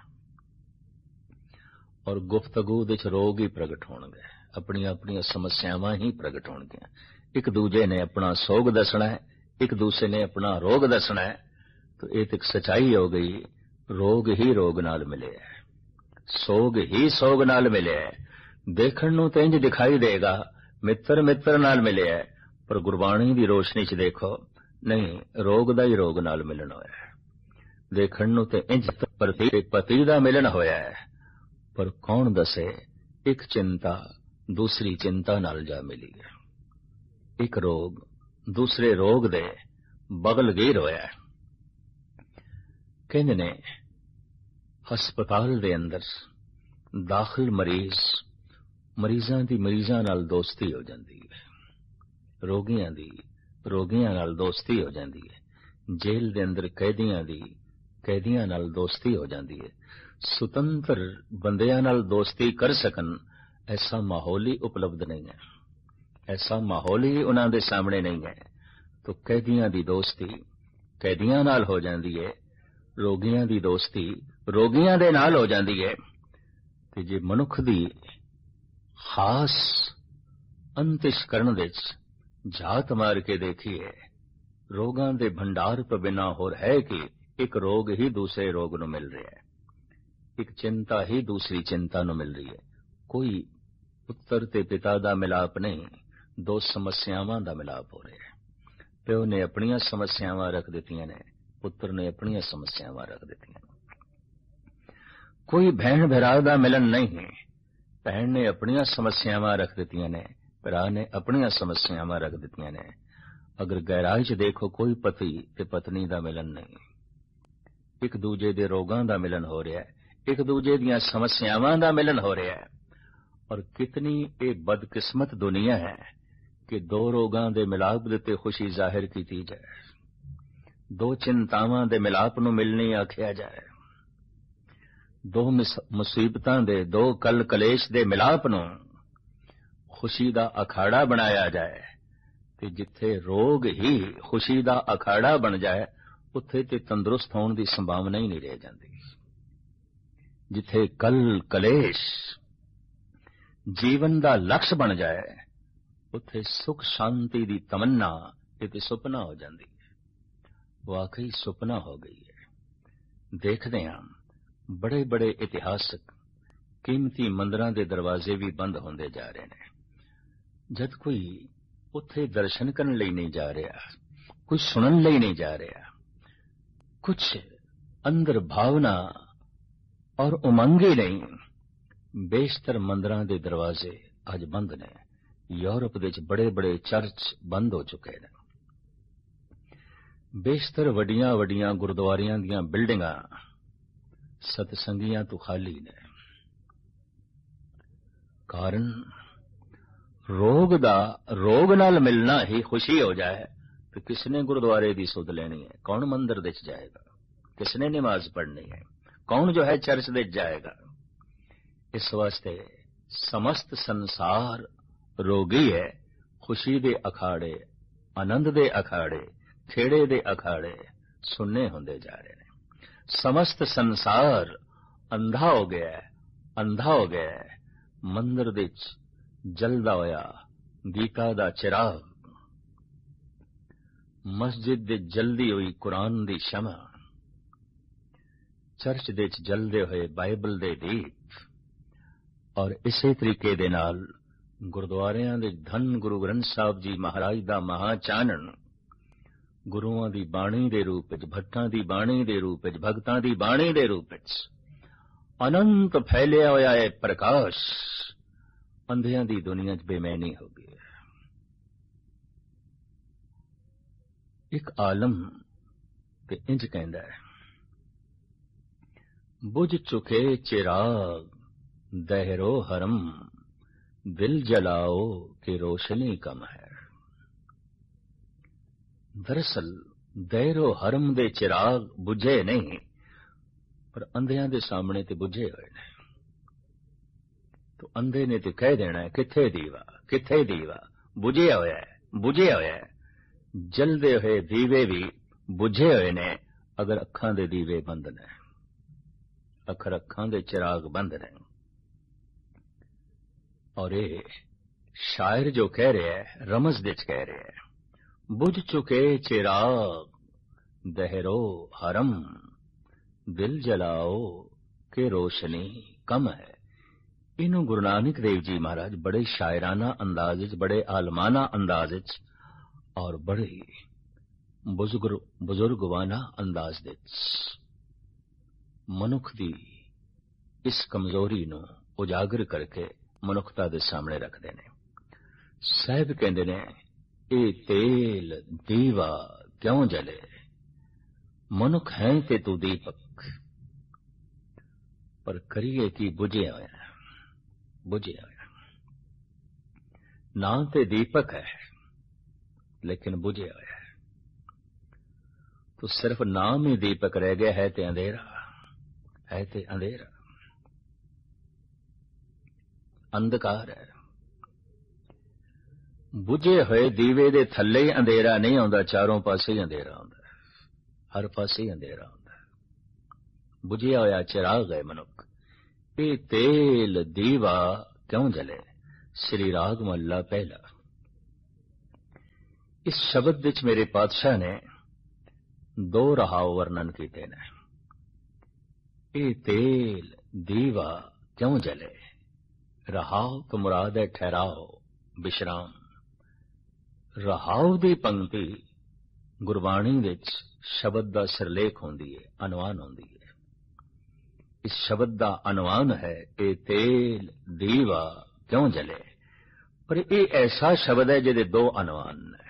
ਔਰ ਗੁਫ਼ਤਗੂ ਦੇ ਚ ਰੋਗ ਹੀ ਪ੍ਰਗਟ ਹੋਣਗੇ, ਆਪਣੀਆਂ ਆਪਣੀਆਂ ਸਮੱਸਿਆਵਾਂ ਹੀ ਪ੍ਰਗਟ ਹੋਣਗੀਆਂ। ਇੱਕ ਦੂਜੇ ਨੇ ਆਪਣਾ ਸੋਗ ਦੱਸਣਾ ਹੈ, ਇੱਕ ਦੂਸਰੇ ਨੇ ਆਪਣਾ ਰੋਗ ਦੱਸਣਾ ਹੈ। ਤਾਂ ਇਹ ਤਾਂ ਇੱਕ ਸਚਾਈ ਹੋ ਗਈ, ਰੋਗ ਹੀ ਰੋਗ ਨਾਲ ਮਿਲਿਆ ਹੈ, ਸੋਗ ਹੀ ਸੋਗ ਨਾਲ ਮਿਲਿਆ ਹੈ। ਦੇਖਣ ਨੂੰ ਤਾਂ ਇੰਜ ਦਿਖਾਈ ਦੇਗਾ ਮਿੱਤਰ ਮਿੱਤਰ ਨਾਲ ਮਿਲਿਆ ਹੈ, ਪਰ ਗੁਰਬਾਣੀ ਦੀ ਰੋਸ਼ਨੀ 'ਚ ਦੇਖੋ, ਨਹੀਂ, ਰੋਗ ਦਾ ਹੀ ਰੋਗ ਨਾਲ ਮਿਲਣ ਹੋਇਆ ਹੈ। ਦੇਖਣ ਨੂੰ ਤੇ ਇੰਜ ਪਤੀ ਦਾ ਮਿਲਣ ਹੋਇਆ ਹੈ, ਪਰ ਕੌਣ ਦੱਸੇ ਇੱਕ ਚਿੰਤਾ ਦੂਸਰੀ ਚਿੰਤਾ ਨਾਲ ਜਾ ਮਿਲੀ ਹੈ। ਇੱਕ ਰੋਗ ਦੂਸਰੇ ਰੋਗ ਦੇ ਬਗਲਗੀਰ ਹੋਇਆ ਹੈ। ਕਹਿੰਦੇ ਨੇ ਹਸਪਤਾਲ ਦੇ ਅੰਦਰ ਦਾਖਲ ਮਰੀਜ਼ਾਂ ਦੀ ਮਰੀਜ਼ਾਂ ਨਾਲ ਦੋਸਤੀ ਹੋ ਜਾਂਦੀ ਹੈ, ਰੋਗੀਆਂ ਦੀ ਰੋਗੀਆਂ ਨਾਲ ਦੋਸਤੀ ਹੋ ਜਾਂਦੀ ਹੈ। ਜੇਲ੍ਹ ਦੇ ਅੰਦਰ ਕੈਦੀਆਂ ਦੀ ਕੈਦੀਆਂ ਨਾਲ ਦੋਸਤੀ ਹੋ ਜਾਂਦੀ ਹੈ। ਸੁਤੰਤਰ ਬੰਦਿਆਂ ਨਾਲ ਦੋਸਤੀ ਕਰ ਸਕਣ, ਐਸਾ ਮਾਹੌਲ ਹੀ ਉਪਲਬਧ ਨਹੀਂ ਹੈ, ਐਸਾ ਮਾਹੌਲ ਹੀ ਉਹਨਾਂ ਦੇ ਸਾਹਮਣੇ ਨਹੀਂ ਹੈ। ਤਾਂ ਕੈਦੀਆਂ ਦੀ ਦੋਸਤੀ ਕੈਦੀਆਂ ਨਾਲ ਹੋ ਜਾਂਦੀ ਹੈ, ਰੋਗੀਆਂ ਦੀ ਦੋਸਤੀ ਰੋਗੀਆਂ ਦੇ ਨਾਲ ਹੋ ਜਾਂਦੀ ਹੈ। ਤੇ ਜੇ ਮਨੁੱਖ ਦੀ ਖਾਸ ਅੰਤਿਸ਼ਕਰਨ ਵਿੱਚ ਝਾਤ ਮਾਰ ਕੇ ਦੇਖੀਏ, ਰੋਗਾਂ ਦੇ ਭੰਡਾਰ ਤੋਂ ਬਿਨਾਂ ਹੋਰ ਹੈ ਕਿ ਇੱਕ ਰੋਗ ਹੀ ਦੂਸਰੇ ਰੋਗ ਨੂੰ ਮਿਲ ਰਿਹਾ ਹੈ, ਇੱਕ ਚਿੰਤਾ ਹੀ ਦੂਸਰੀ ਚਿੰਤਾ ਨੂੰ ਮਿਲ ਰਹੀ ਹੈ। ਕੋਈ ਪੁੱਤਰ ਤੇ ਪਿਤਾ ਦਾ ਮਿਲਾਪ ਨਹੀਂ, ਦੋ ਸਮੱਸਿਆਵਾਂ ਦਾ ਮਿਲਾਪ ਹੋ ਰਿਹਾ ਹੈ। ਪਿਓ ਨੇ ਆਪਣੀਆਂ ਸਮੱਸਿਆਵਾਂ ਰੱਖ ਦਿੱਤੀਆਂ ਨੇ, ਪੁੱਤਰ ਨੇ ਆਪਣੀਆਂ ਸਮੱਸਿਆਵਾਂ ਰੱਖ ਦਿੱਤੀਆਂ ਨੇ। ਕੋਈ ਭੈਣ ਭਰਾ ਦਾ ਮਿਲਨ ਨਹੀਂ ਹੈ, ਭੈਣ ਨੇ ਆਪਣੀਆਂ ਸਮੱਸਿਆਵਾਂ ਰੱਖ ਦਿੱਤੀਆਂ ਨੇ, ਭਰਾ ਨੇ ਆਪਣੀਆਂ ਸਮੱਸਿਆਵਾਂ ਰੱਖ ਦਿੱਤੀਆਂ ਨੇ। ਅਗਰ ਗਹਿਰਾਈ 'ਚ ਦੇਖੋ, ਕੋਈ ਪਤੀ ਤੇ ਪਤਨੀ ਦਾ ਮਿਲਨ ਨਹੀਂ, ਇੱਕ ਦੂਜੇ ਦੇ ਰੋਗਾਂ ਦਾ ਮਿਲਨ ਹੋ ਰਿਹਾ ਹੈ, ਇੱਕ ਦੂਜੇ ਦੀਆਂ ਸਮੱਸਿਆਵਾਂ ਦਾ ਮਿਲਨ ਹੋ ਰਿਹਾ ਹੈ। ਔਰ ਕਿਤਨੀ ਇਹ ਬਦਕਿਸਮਤ ਦੁਨੀਆ ਹੈ ਕਿ ਦੋ ਰੋਗਾਂ ਦੇ ਮਿਲਾਪ ਦੇ ਉੱਤੇ ਖੁਸ਼ੀ ਜ਼ਾਹਿਰ ਕੀਤੀ ਜਾਏ, ਦੋ ਚਿੰਤਾਵਾਂ ਦੇ ਮਿਲਾਪ ਨੂੰ ਮਿਲਣੀ ਆਖਿਆ ਜਾਏ, ਦੋ ਮੁਸੀਬਤਾਂ ਦੇ ਦੋ ਕਲ ਕਲੇਸ਼ ਦੇ ਮਿਲਾਪ ਨੂੰ ਖੁਸ਼ੀ ਦਾ ਅਖਾੜਾ ਬਣਾਇਆ ਜਾਏ। ਤੇ ਜਿੱਥੇ ਰੋਗ ਹੀ ਖੁਸ਼ੀ ਦਾ ਅਖਾੜਾ ਬਣ ਜਾਏ, ਉੱਥੇ ਤੇ ਤੰਦਰੁਸਤ ਹੋਣ ਦੀ ਸੰਭਾਵਨਾ ਹੀ ਨਹੀਂ ਰਹਿ ਜਾਂਦੀ। ਜਿੱਥੇ ਕਲ ਕਲੇਸ਼ ਜੀਵਨ ਦਾ ਲਕਸ਼ ਬਣ ਜਾਏ, ਉੱਥੇ ਸੁਖ ਸ਼ਾਂਤੀ ਦੀ ਤਮੰਨਾ ਇਹ ਤੇ ਸੁਪਨਾ ਹੋ ਜਾਂਦੀ ਹੈ, ਵਾਕਈ ਸੁਪਨਾ ਹੋ ਗਈ ਹੈ। ਦੇਖਦੇ ਹਾਂ ਬੜੇ ਬੜੇ ਇਤਿਹਾਸਕ ਕੀਮਤੀ ਮੰਦਰਾਂ ਦੇ ਦਰਵਾਜ਼ੇ ਵੀ ਬੰਦ ਹੁੰਦੇ ਜਾ ਰਹੇ ਨੇ। ਜਦ ਕੋਈ ਉੱਥੇ ਦਰਸ਼ਨ ਕਰਨ ਲਈ ਨਹੀਂ ਜਾ ਰਿਹਾ, ਕੁਝ ਸੁਣਨ ਲਈ ਨਹੀਂ ਜਾ ਰਿਹਾ, ਕੁਝ ਅੰਦਰ ਭਾਵਨਾ ਔਰ ਉਮੰਗੇ ਨਹੀਂ, ਬੇਸ਼ਤਰ ਮੰਦਰਾਂ ਦੇ ਦਰਵਾਜ਼ੇ ਅੱਜ ਬੰਦ ਨੇ। ਯੂਰਪ ਦੇ ਵਿੱਚ ਬੜੇ ਬੜੇ ਚਰਚ ਬੰਦ ਹੋ ਚੁੱਕੇ ਨੇ, ਬੇਸ਼ਤਰ ਵੱਡੀਆਂ ਵੱਡੀਆਂ ਗੁਰਦੁਆਰਿਆਂ ਦੀਆਂ ਬਿਲਡਿੰਗਾਂ ਸਤਸੰਗੀਆਂ ਤੋਂ ਖਾਲੀ ਨੇ। ਕਾਰਨ ਰੋਗ ਨਾਲ ਮਿਲਣਾ ਹੀ ਖੁਸ਼ੀ ਹੋ ਜਾਏ ਤੇ ਕਿਸਨੇ ਗੁਰਦੁਆਰੇ ਦੀ ਸੁਧ ਲੈਣੀ ਹੈ, ਕੌਣ ਮੰਦਰ ਦੇ ਚ ਜਾਏਗਾ, ਕਿਸਨੇ ਨਮਾਜ਼ ਪੜ੍ਹਨੀ ਹੈ, ਕੌਣ ਜੋ ਹੈ ਚਰਚ ਦੇ ਜਾਏਗਾ। ਇਸ ਵਾਸਤੇ ਸਮਸਤ ਸੰਸਾਰ ਰੋਗੀ ਹੈ। ਖੁਸ਼ੀ ਦੇ ਅਖਾੜੇ, ਆਨੰਦ ਦੇ ਅਖਾੜੇ, ਖੇੜੇ ਦੇ ਅਖਾੜੇ ਸੁਣਨੇ ਹੁੰਦੇ ਜਾ ਰਹੇ ਨੇ। ਸਮਸਤ ਸੰਸਾਰ ਅੰਧਾ ਹੋ ਗਿਆ, ਅੰਧਾ ਹੋ ਗਿਆ। ਮੰਦਰ ਦੇ ਵਿੱਚ ਜਲਦਾ ਹੋਇਆ ਗੀਤਾ ਦਾ ਚਿਰਾਗ, ਮਸਜਿਦ ਦੇ ਜਲਦੀ ਹੋਈ ਕੁਰਾਨ ਦੀ ਸ਼ਮਾ, ਚਰਚ ਦੇ ਵਿੱਚ ਜਲਦੇ ਹੋਏ ਬਾਈਬਲ ਦੇ ਦੀਪ, ਔਰ ਇਸੇ ਤਰੀਕੇ ਦੇ ਨਾਲ ਗੁਰਦੁਆਰਿਆਂ ਦੇ ਧੰਨ ਗੁਰੂ ਗ੍ਰੰਥ ਸਾਹਿਬ ਜੀ ਮਹਾਰਾਜ ਦਾ ਮਹਾ ਚਾਨਣ, ਗੁਰੂਆਂ ਦੀ ਬਾਣੀ ਦੇ ਰੂਪ ਵਿੱਚ, ਭੱਟਾਂ ਦੀ ਬਾਣੀ ਦੇ ਰੂਪ ਵਿੱਚ, ਭਗਤਾਂ ਦੀ ਬਾਣੀ ਦੇ ਰੂਪ ਵਿੱਚ ਅਨੰਤ ਫੈਲਿਆ ਹੋਇਆ ਹੈ ਪ੍ਰਕਾਸ਼, ਅੰਧਿਆਂ ਦੀ ਦੁਨੀਆ 'ਚ ਬੇਮੈਨੀ ਹੋ ਗਈ ਹੈ। ਇੱਕ ਆਲਮ ਤੇ ਇੰਜ ਕਹਿੰਦਾ ਹੈ, ਬੁਝ ਚੁਕੇ ਚਿਰਾਗ ਦਹਿਰੋ ਹਰਮ, ਦਿਲ ਜਲਾਓ ਕਿ ਰੋਸ਼ਨੀ ਕਮ ਹੈ। ਦਰਅਸਲ ਦਹਿਰੋ ਹਰਮ ਦੇ ਚਿਰਾਗ ਬੁਝੇ ਨਹੀਂ, ਪਰ ਅੰਧਿਆਂ ਦੇ ਸਾਹਮਣੇ ਤੇ ਬੁਝੇ ਹੋਏ ਨੇ। ਤੋ ਅੰਧੇ ਨੇ ਤੇ ਕਹਿ ਦੇਣਾ ਕਿੱਥੇ ਦੀਵਾ, ਕਿੱਥੇ ਦੀਵਾ, ਬੁਝਿਆ ਹੋਇਆ ਹੈ, ਬੁਝਿਆ ਹੋਇਆ ਹੈ। ਜਲਦੇ ਹੋਏ ਦੀਵੇ ਵੀ ਬੁਝੇ ਹੋਏ ਨੇ ਅਗਰ ਅੱਖਾਂ ਦੇ ਦੀਵੇ ਬੰਦ ਨੇ, ਅਖਰ ਅੱਖਾਂ ਦੇ ਚਿਰਾਗ ਬੰਦ ਨੇ। ਔਰ ਇਹ ਸ਼ਾਇਰ ਜੋ ਕਹਿ ਰਿਹਾ ਹੈ, ਰਮਜ਼ ਵਿੱਚ ਕਹਿ ਰਿਹਾ ਹੈ, ਬੁਝ ਚੁਕੇ ਚਿਰਾਗ ਦਹਿਰੋ ਹਰਮ, ਦਿਲ ਜਲਾਓ ਕਿ ਰੋਸ਼ਨੀ ਕਮ ਹੈ। ਇਹਨੂੰ ਗੁਰੂ ਨਾਨਕ ਦੇਵ ਜੀ ਮਹਾਰਾਜ ਬੜੇ ਸ਼ਾਇਰਾਨਾ ਅੰਦਾਜ਼ ਵਿੱਚ, ਬੜੇ ਆਲਮਾਨਾ ਅੰਦਾਜ਼ ਵਿੱਚ ਔਰ ਬੜੇ ਬਜ਼ੁਰਗਵਾਨਾ ਅੰਦਾਜ਼ ਵਿੱਚ ਮਨੁੱਖ ਦੀ ਇਸ ਕਮਜ਼ੋਰੀ ਨੂੰ ਉਜਾਗਰ ਕਰਕੇ ਮਨੁੱਖਤਾ ਦੇ ਸਾਹਮਣੇ ਰੱਖਦੇ ਨੇ। ਸਾਹਿਬ ਕਹਿੰਦੇ ਨੇ, ਇਹ ਤੇਲ ਦੀਵਾ ਕਿਉਂ ਜਲੇ, ਮਨੁੱਖ ਹੈ ਤੇ ਤੂੰ ਦੀਪਕ, ਪਰ ਕਰੀਏ ਕੀ ਬੁਝਿਆ ਹੋਇਆ, ਬੁਝਿਆ ਹੋਇਆ। ਨਾ ਤੇ ਦੀਪਕ ਹੈ ਲੇਕਿਨ ਬੁਝਿਆ ਹੋਇਆ ਹੈ। तो सिर्फ नाम ही दीपक रह गया है ते अंधेरा, है ते अंधेरा, अंधकार है। बुझे हुए दीवे दे थल्ले अंधेरा नहीं आउंदा, चारों पासे ही अंधेरा आउंदा, हर पासे ही अंधेरा आउंदा। बुझिया होया चिराग है मनुख, ये तेल दीवा क्यों जले। श्री राग महला पहला। इस शब्द विच मेरे पातशाह ने दो रहाव वर्णन किए ने। ये तेल दीवा क्यों जले। रहाव तो मुराद है ठहराव, विश्राम। रहाव दी पंक्ति गुरबाणी विच शब्द दा सिरलेख होंदी है, अनवान होंदी है। इस शब्द दा अनवान है ये तेल दीवा क्यों जले। पर ये ऐसा शब्द है जिहदे दो अनवान है।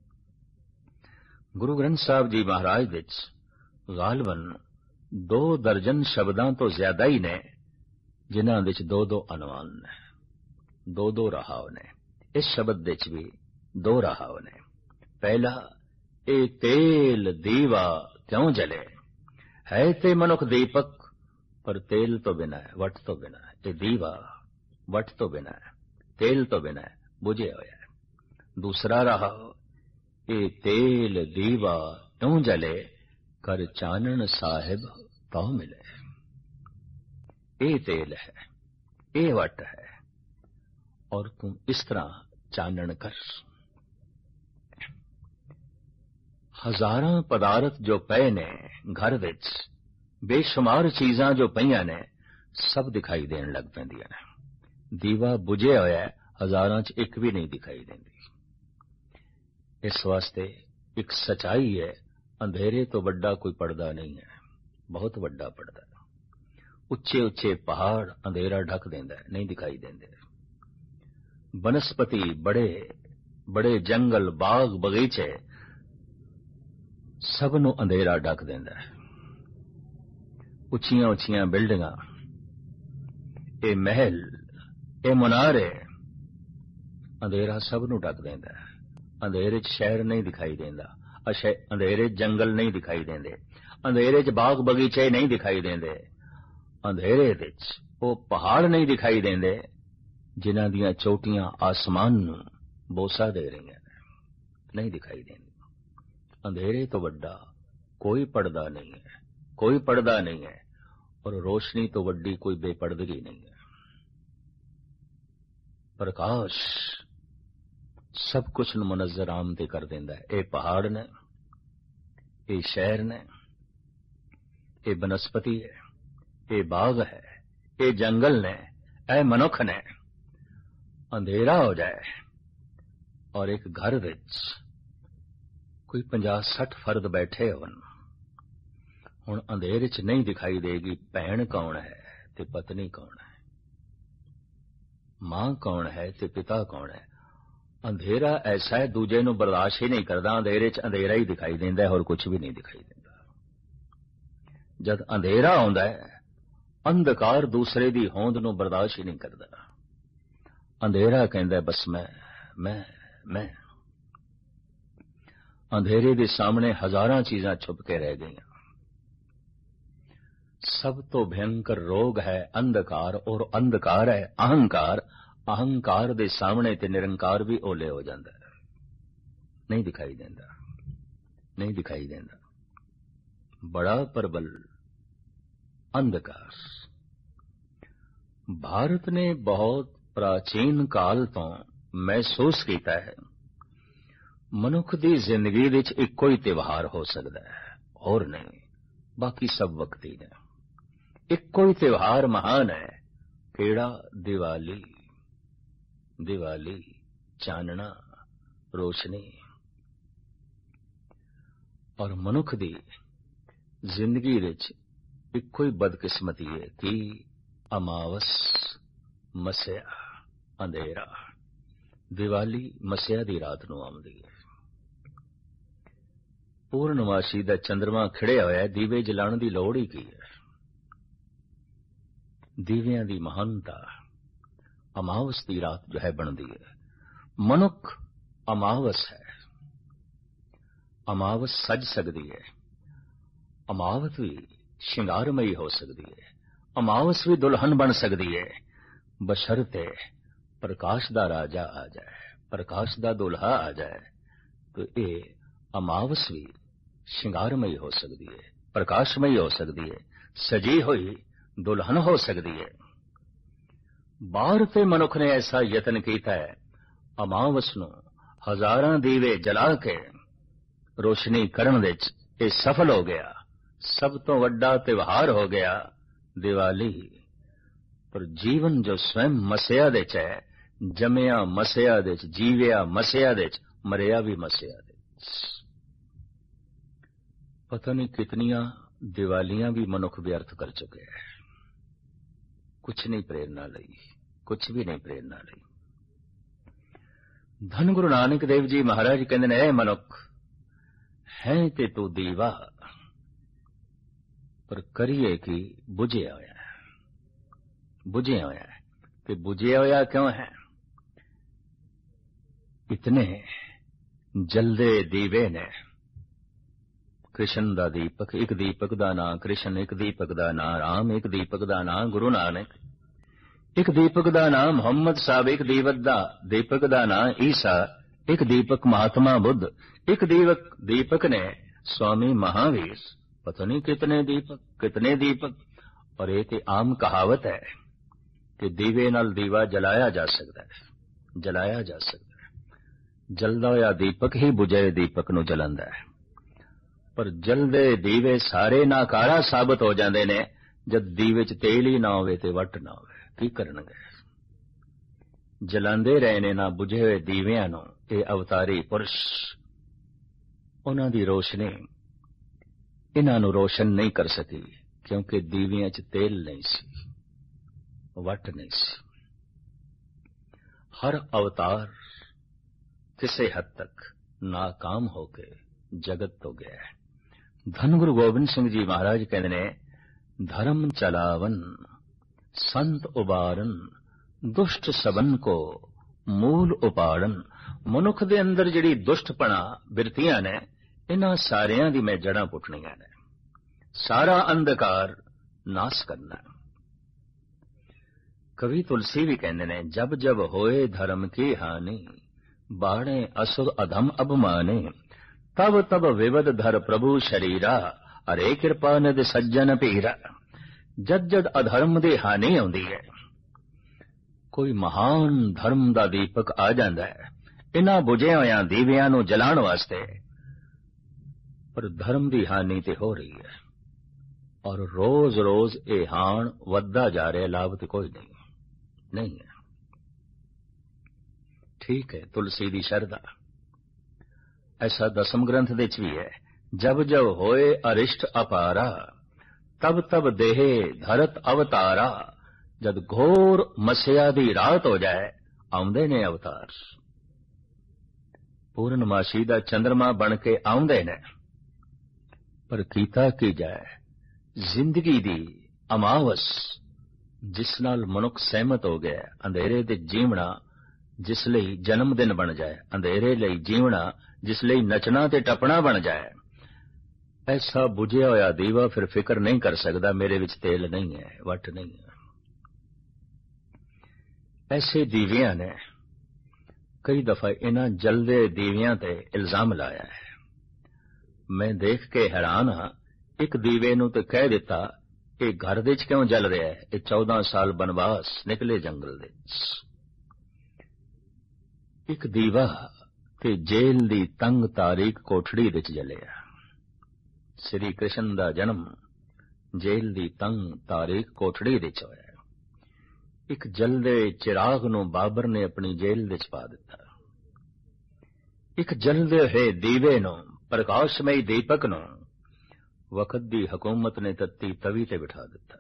गुरु ग्रंथ साहब जी महाराज विच गालबन 2 दर्जन शब्दां तो ज्यादा ही ने जिन्हां विच दो दो अनवान ने, दो दो रहाव ने। इस शब्द विच भी 2 रहाव ने। पहला, ए तेल दीवा क्यों जले। है ते मनुख दीपक, पर तेल तो बिना है, वट तो बिना है। ये दीवा वट तो बिना है, तेल तो बिना है, बुझे होया है। दूसरा रहाव, ये तेल दीवा क्यों जले, कर चानन साहिब तो मिले। ये तेल है, ये वट है, और तुम इस तरह चानन कर। हजारां पदार्थ जो पए ने घर विच, बेशुमार चीजां जो पईयां ने, सब दिखाई देन लग पैंदियां ने। दीवा बुझे होया है, हजारां च एक भी नहीं दिखाई देंदी। इस वास्ते एक सच्चाई है, अंधेरे तो बड़ा कोई पर्दा नहीं है, बहुत बड़ा पर्दा है। उच्चे उच्चे पहाड़ अंधेरा ढक देंदा है, नहीं दिखाई देंदे। बनस्पति बड़े बड़े जंगल बाग बगीचे सब नूं अंधेरा ढक देंदा है। उच्चियां उच्चियां बिल्डिंगां, ये महल, ये मुनारे, अंधेरा सब नूं ढक देंदा है। अंधेरे च शहर नहीं दिखाई देंदा, अंधेरे जंगल नहीं दिखाई देंदे, अंधेरे च बाग बगीचे नहीं दिखाई देंदे, अंधेरे विच वो पहाड़ नहीं दिखाई देंदे जिन्हां दियां चोटियां आसमान नूं बोसा दे रही हैं, नहीं दिखाई देंदी। अंधेरे तो वड्डा कोई पर्दा नहीं है, कोई पर्दा नहीं है, और रोशनी तो वड्डी कोई बेपर्दगी नहीं है। प्रकाश सब कुछ मुनज़्ज़र आमदे कर देंदा है। ये पहाड़ ने, ये शहर ने, ये बनस्पति है, ये बाग है, ये जंगल ने, ए मनुख ने। अंधेरा हो जाए और एक घर विच कोई 50-60 फर्द बैठे होन, हुण अंधेरे च नहीं दिखाई देगी भैन कौन है ते पत्नी कौन है, मां कौन है ते पिता कौन है। अंधेरा ऐसा है दूजे नूं बर्दाश्त ही नहीं करता। अंधेरे च अंधेरा ही दिखाई देता है, और कुछ भी नहीं दिखाई देता। जद अंधेरा आउंदा है, अंधकार दूसरे दी होंद नूं बर्दाश्त ही नहीं करता। अंधेरा कहंदा बस मैं। अंधेरे दे सामने हजारां चीजां छुप के रह गई। सब तो भयंकर रोग है अंधकार, और अंधकार है अहंकार। अहंकार दे सामने ते निरंकार भी ओले हो जाता है, नहीं दिखाई देता। बड़ा प्रबल अंधकार। भारत ने बहुत प्राचीन काल तो महसूस किया है, मनुख दी जिंदगी विच इक्को ही त्योहार हो सकता है, और नहीं, बाकी सब वक्ती ने। इक्को ही त्योहार महान है, केड़ा? दिवाली, चानना, रोशनी। और मनुख दी जिंदगी विच इक्को ही बदकिस्मती है कि अमावस, मस्या, अंधेरा। दिवाली मस्या दी रात नूं आउंदी है। पूर्णमासी दा चंद्रमा खिड़िया होया, दीवे जलाण दी लोड़ ही की है। दीवियां दी महानता अमावस दी रात जो है बनती है। मनुख अमावस है। अमावस सज सकती है, अमावस भी श्रृंगारमयी हो सकती है, अमावस भी दुल्हन बन सकती है, बशर्ते प्रकाश दा राजा आ जाए, प्रकाश दा दुल्हा आ जाए, तो ये अमावस भी श्रृंगारमयी हो सकती है, प्रकाशमयी हो सकती है, सजी हुई दुल्हन हो सकती है। बाहर ते मनुख ने ऐसा यतन किया है, अमावस नूं हजारां दीवे जला के रोशनी करन विच ये सफल हो गया। सब तो वड्डा त्योहार हो गया दिवाली। पर जीवन जो स्वयं मस्या दे च है, जमया मस्या दे च, जीविया मस्या दे च, मरिया भी मस्या दे च। पता नहीं कितनियां दिवालियां भी मनुख व्यर्थ कर चुके हैं। कुछ नहीं प्रेरणा लई, कुछ भी नहीं प्रेरणा लई। धन गुरु नानक देव जी महाराज कहते ने, मनुख है ते तू दीवा, पर करिए कि बुझिया होया है। बुझिया होया है कि बुझिया होया क्यों है? इतने जलदे दीवे ने। कृष्ण दा दीपक, एक दीपक दा नां कृष्ण, एक दीपक दा नां राम, एक दीपक दा नां गुरु नानक, एक दीपक दा नां मुहम्मद साहब, एक दीपक दा नां ईसा, एक दीपक महात्मा बुद्ध, एक दीपक ने स्वामी महावीर। पता नहीं कितने दीपक। और ये ते आम कहावत है कि दीवे नाल दीवा जलाया जा सकता है, जलाया जा सकता है। जलदा होया दीपक ही बुझे दीपक नूं जलांदा है। पर जलदे दीवे सारे नाकारा साबित हो जाते ने जद दीवे च तेल ही ना होवे ते वट ना होवे। की करनगे? जलांदे रहे ने ना बुझे हुए दीवियां नूं। ये अवतारी पुरुष, उन्हां दी रोशनी इन्हां नूं रोशन नहीं कर सकी, क्योंकि दीवियां च तेल नहीं सी, वट नहीं सी। हर अवतार किसी हद तक नाकाम होके जगत तो गया है। धन गुरु गोबिंद सिंह जी महाराज कहते ने, धर्म चलावन संत उबारन, दुष्ट सबन को मूल उपाड़न। मनुख दे अंदर जिहड़ी दुष्टपना बिरतियां ने, इन्हां सारियां दी मैं जड़ां पुट्टणियां ने, सारा अंधकार नाश करना। कवि तुलसी भी कहते ने, जब जब होए धर्म की हानि, बाणे असुर अधम अभिमाने, तब तब विवद धर प्रभु शरीरा, अरे कृपा निध सज्जन पीरा। जद जद अधर्म दी हानि आउंदी है, कोई महान धर्म दा दीपक आ जांदा है इन्हां बुझिया होया दीवियां नूं जलाण वास्ते, पर धर्म दी हानि ते हो रही है। और रोज रोज ये हाण वधदा जा रहा है, लाभ ते कोई नहीं है। ठीक है, तुलसी दी शरधा ऐसा दसम ग्रंथ दे च भी है, जब जब होए अरिष्ट अपारा, तब तब देहे धरत अवतारा। जद घोर मस्या दी रात हो जाए, आउंदे ने अवतार। ਪੂਰਨਮਾਸ਼ੀ ਦਾ ਚੰਦਰਮਾ ਬਣ ਕੇ ਆਉਂਦੇ ਨੇ, ਪਰ ਕੀਤਾ ਕੀ ਜਾਏ, ਜ਼ਿੰਦਗੀ ਦੀ ਅਮਾਵਸ ਜਿਸ ਨਾਲ ਮਨੁੱਖ ਸਹਿਮਤ ਹੋ ਗਿਆ, ਅੰਧੇਰੇ ਦੇ ਜੀਵਣਾ ਜਿਸ ਲਈ ਜਨਮ ਦਿਨ ਬਣ ਜਾਏ, ਅੰਧੇਰੇ ਲਈ ਜੀਵਣਾ ਜਿਸ ਲਈ ਨੱਚਣਾ ਤੇ ਟੱਪਣਾ ਬਣ ਜਾਏ, ਐਸਾ ਬੁਝਿਆ ਹੋਇਆ ਦੀਵਾ ਫਿਰ ਫਿਕਰ ਨਹੀਂ ਕਰ ਸਕਦਾ ਮੇਰੇ ਵਿੱਚ ਤੇਲ ਨਹੀਂ ਹੈ, ਵੱਟ ਨਹੀਂ ਹੈ। ਐਸੇ ਦੀਵਿਆਂ ਨੇ ਕਈ ਦਫਾ ਇਹਨਾਂ ਜਲਦੇ ਦੀਵਿਆਂ ਤੇ ਇਲਜ਼ਾਮ ਲਾਇਆ ਹੈ। ਮੈਂ ਦੇਖ ਕੇ ਹੈਰਾਨ ਹਾਂ, ਇੱਕ ਦੀਵੇ ਨੂੰ ਤੇ ਕਹਿ ਦਿੱਤਾ ਇਹ ਘਰ ਦੇ ਵਿੱਚ ਕਿਉਂ ਜਲ ਰਿਹਾ ਹੈ, ਇਹ 14 ਸਾਲ ਬਨਵਾਸ ਨਿਕਲੇ ਜੰਗਲ ਦੇ ਵਿੱਚ। ਇੱਕ ਦੀਵਾ ਤੇ ਜੇਲ੍ਹ ਦੀ ਤੰਗ ਤਾਰੀਕ ਕੋਠੜੀ ਵਿੱਚ ਜਲਿਆ। ਸ੍ਰੀ ਕ੍ਰਿਸ਼ਨ ਦਾ ਜਨਮ ਜੇਲ੍ਹ ਦੀ ਤੰਗ ਤਾਰੀਕ ਕੋਠੜੀ ਵਿੱਚ ਹੋਇਆ। ਇੱਕ ਜਲਦੇ ਚਿਰਾਗ ਨੂੰ ਬਾਬਰ ਨੇ ਆਪਣੀ ਜੇਲ੍ਹ ਵਿੱਚ ਪਾ ਦਿੱਤਾ। ਇੱਕ ਜਲਦੇ ਹੋਏ ਦੀਵੇ ਨੂੰ, ਪ੍ਰਕਾਸ਼ਮਈ ਦੀਪਕ ਨੂੰ ਵਕਤ ਦੀ ਹਕੂਮਤ ਨੇ ਤੱਤੀ ਤਵੀ ਤੇ ਬਿਠਾ ਦਿੱਤਾ।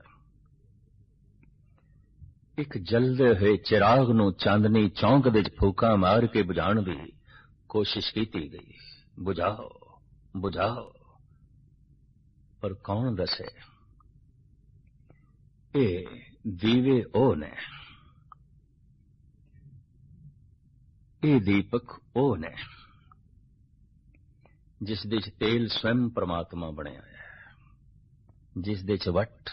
ਇੱਕ ਜਲਦੇ ਹੋਏ ਚਿਰਾਗ ਨੂੰ ਚਾਂਦਨੀ ਚੌਂਕ ਵਿੱਚ ਫੂਕਾਂ ਮਾਰ ਕੇ ਬੁਝਾਉਣ ਦੀ ਕੋਸ਼ਿਸ਼ ਕੀਤੀ ਗਈ, ਬੁਝਾਓ ਬੁਝਾਓ, ਪਰ ਕੌਣ ਦੱਸੇ ਇਹ ਦੀਵੇ ਉਹ ਨੇ, ਇਹ ਦੀਪਕ ਉਹ ਨੇ ਜਿਸ ਦੇ ਚ ਤੇਲ ਸਵੈਮ ਪਰਮਾਤਮਾ ਬਣਿਆ ਹੈ, ਜਿਸ ਦੇ ਚ ਵੱਟ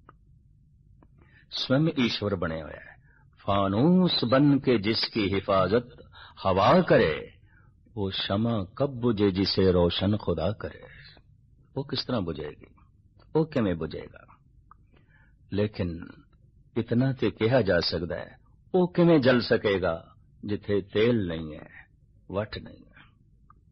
स्वयं ईश्वर बने हुए है। फानूस बन के जिसकी हिफाजत हवा करे, वो शमा कब बुझे जिसे रोशन खुदा करे। वो किस तरह बुझेगी, वो किवें बुझेगा, लेकिन इतना ते कहा जा सकता है वो किवें जल सकेगा जिथे तेल नहीं है, वट नहीं है।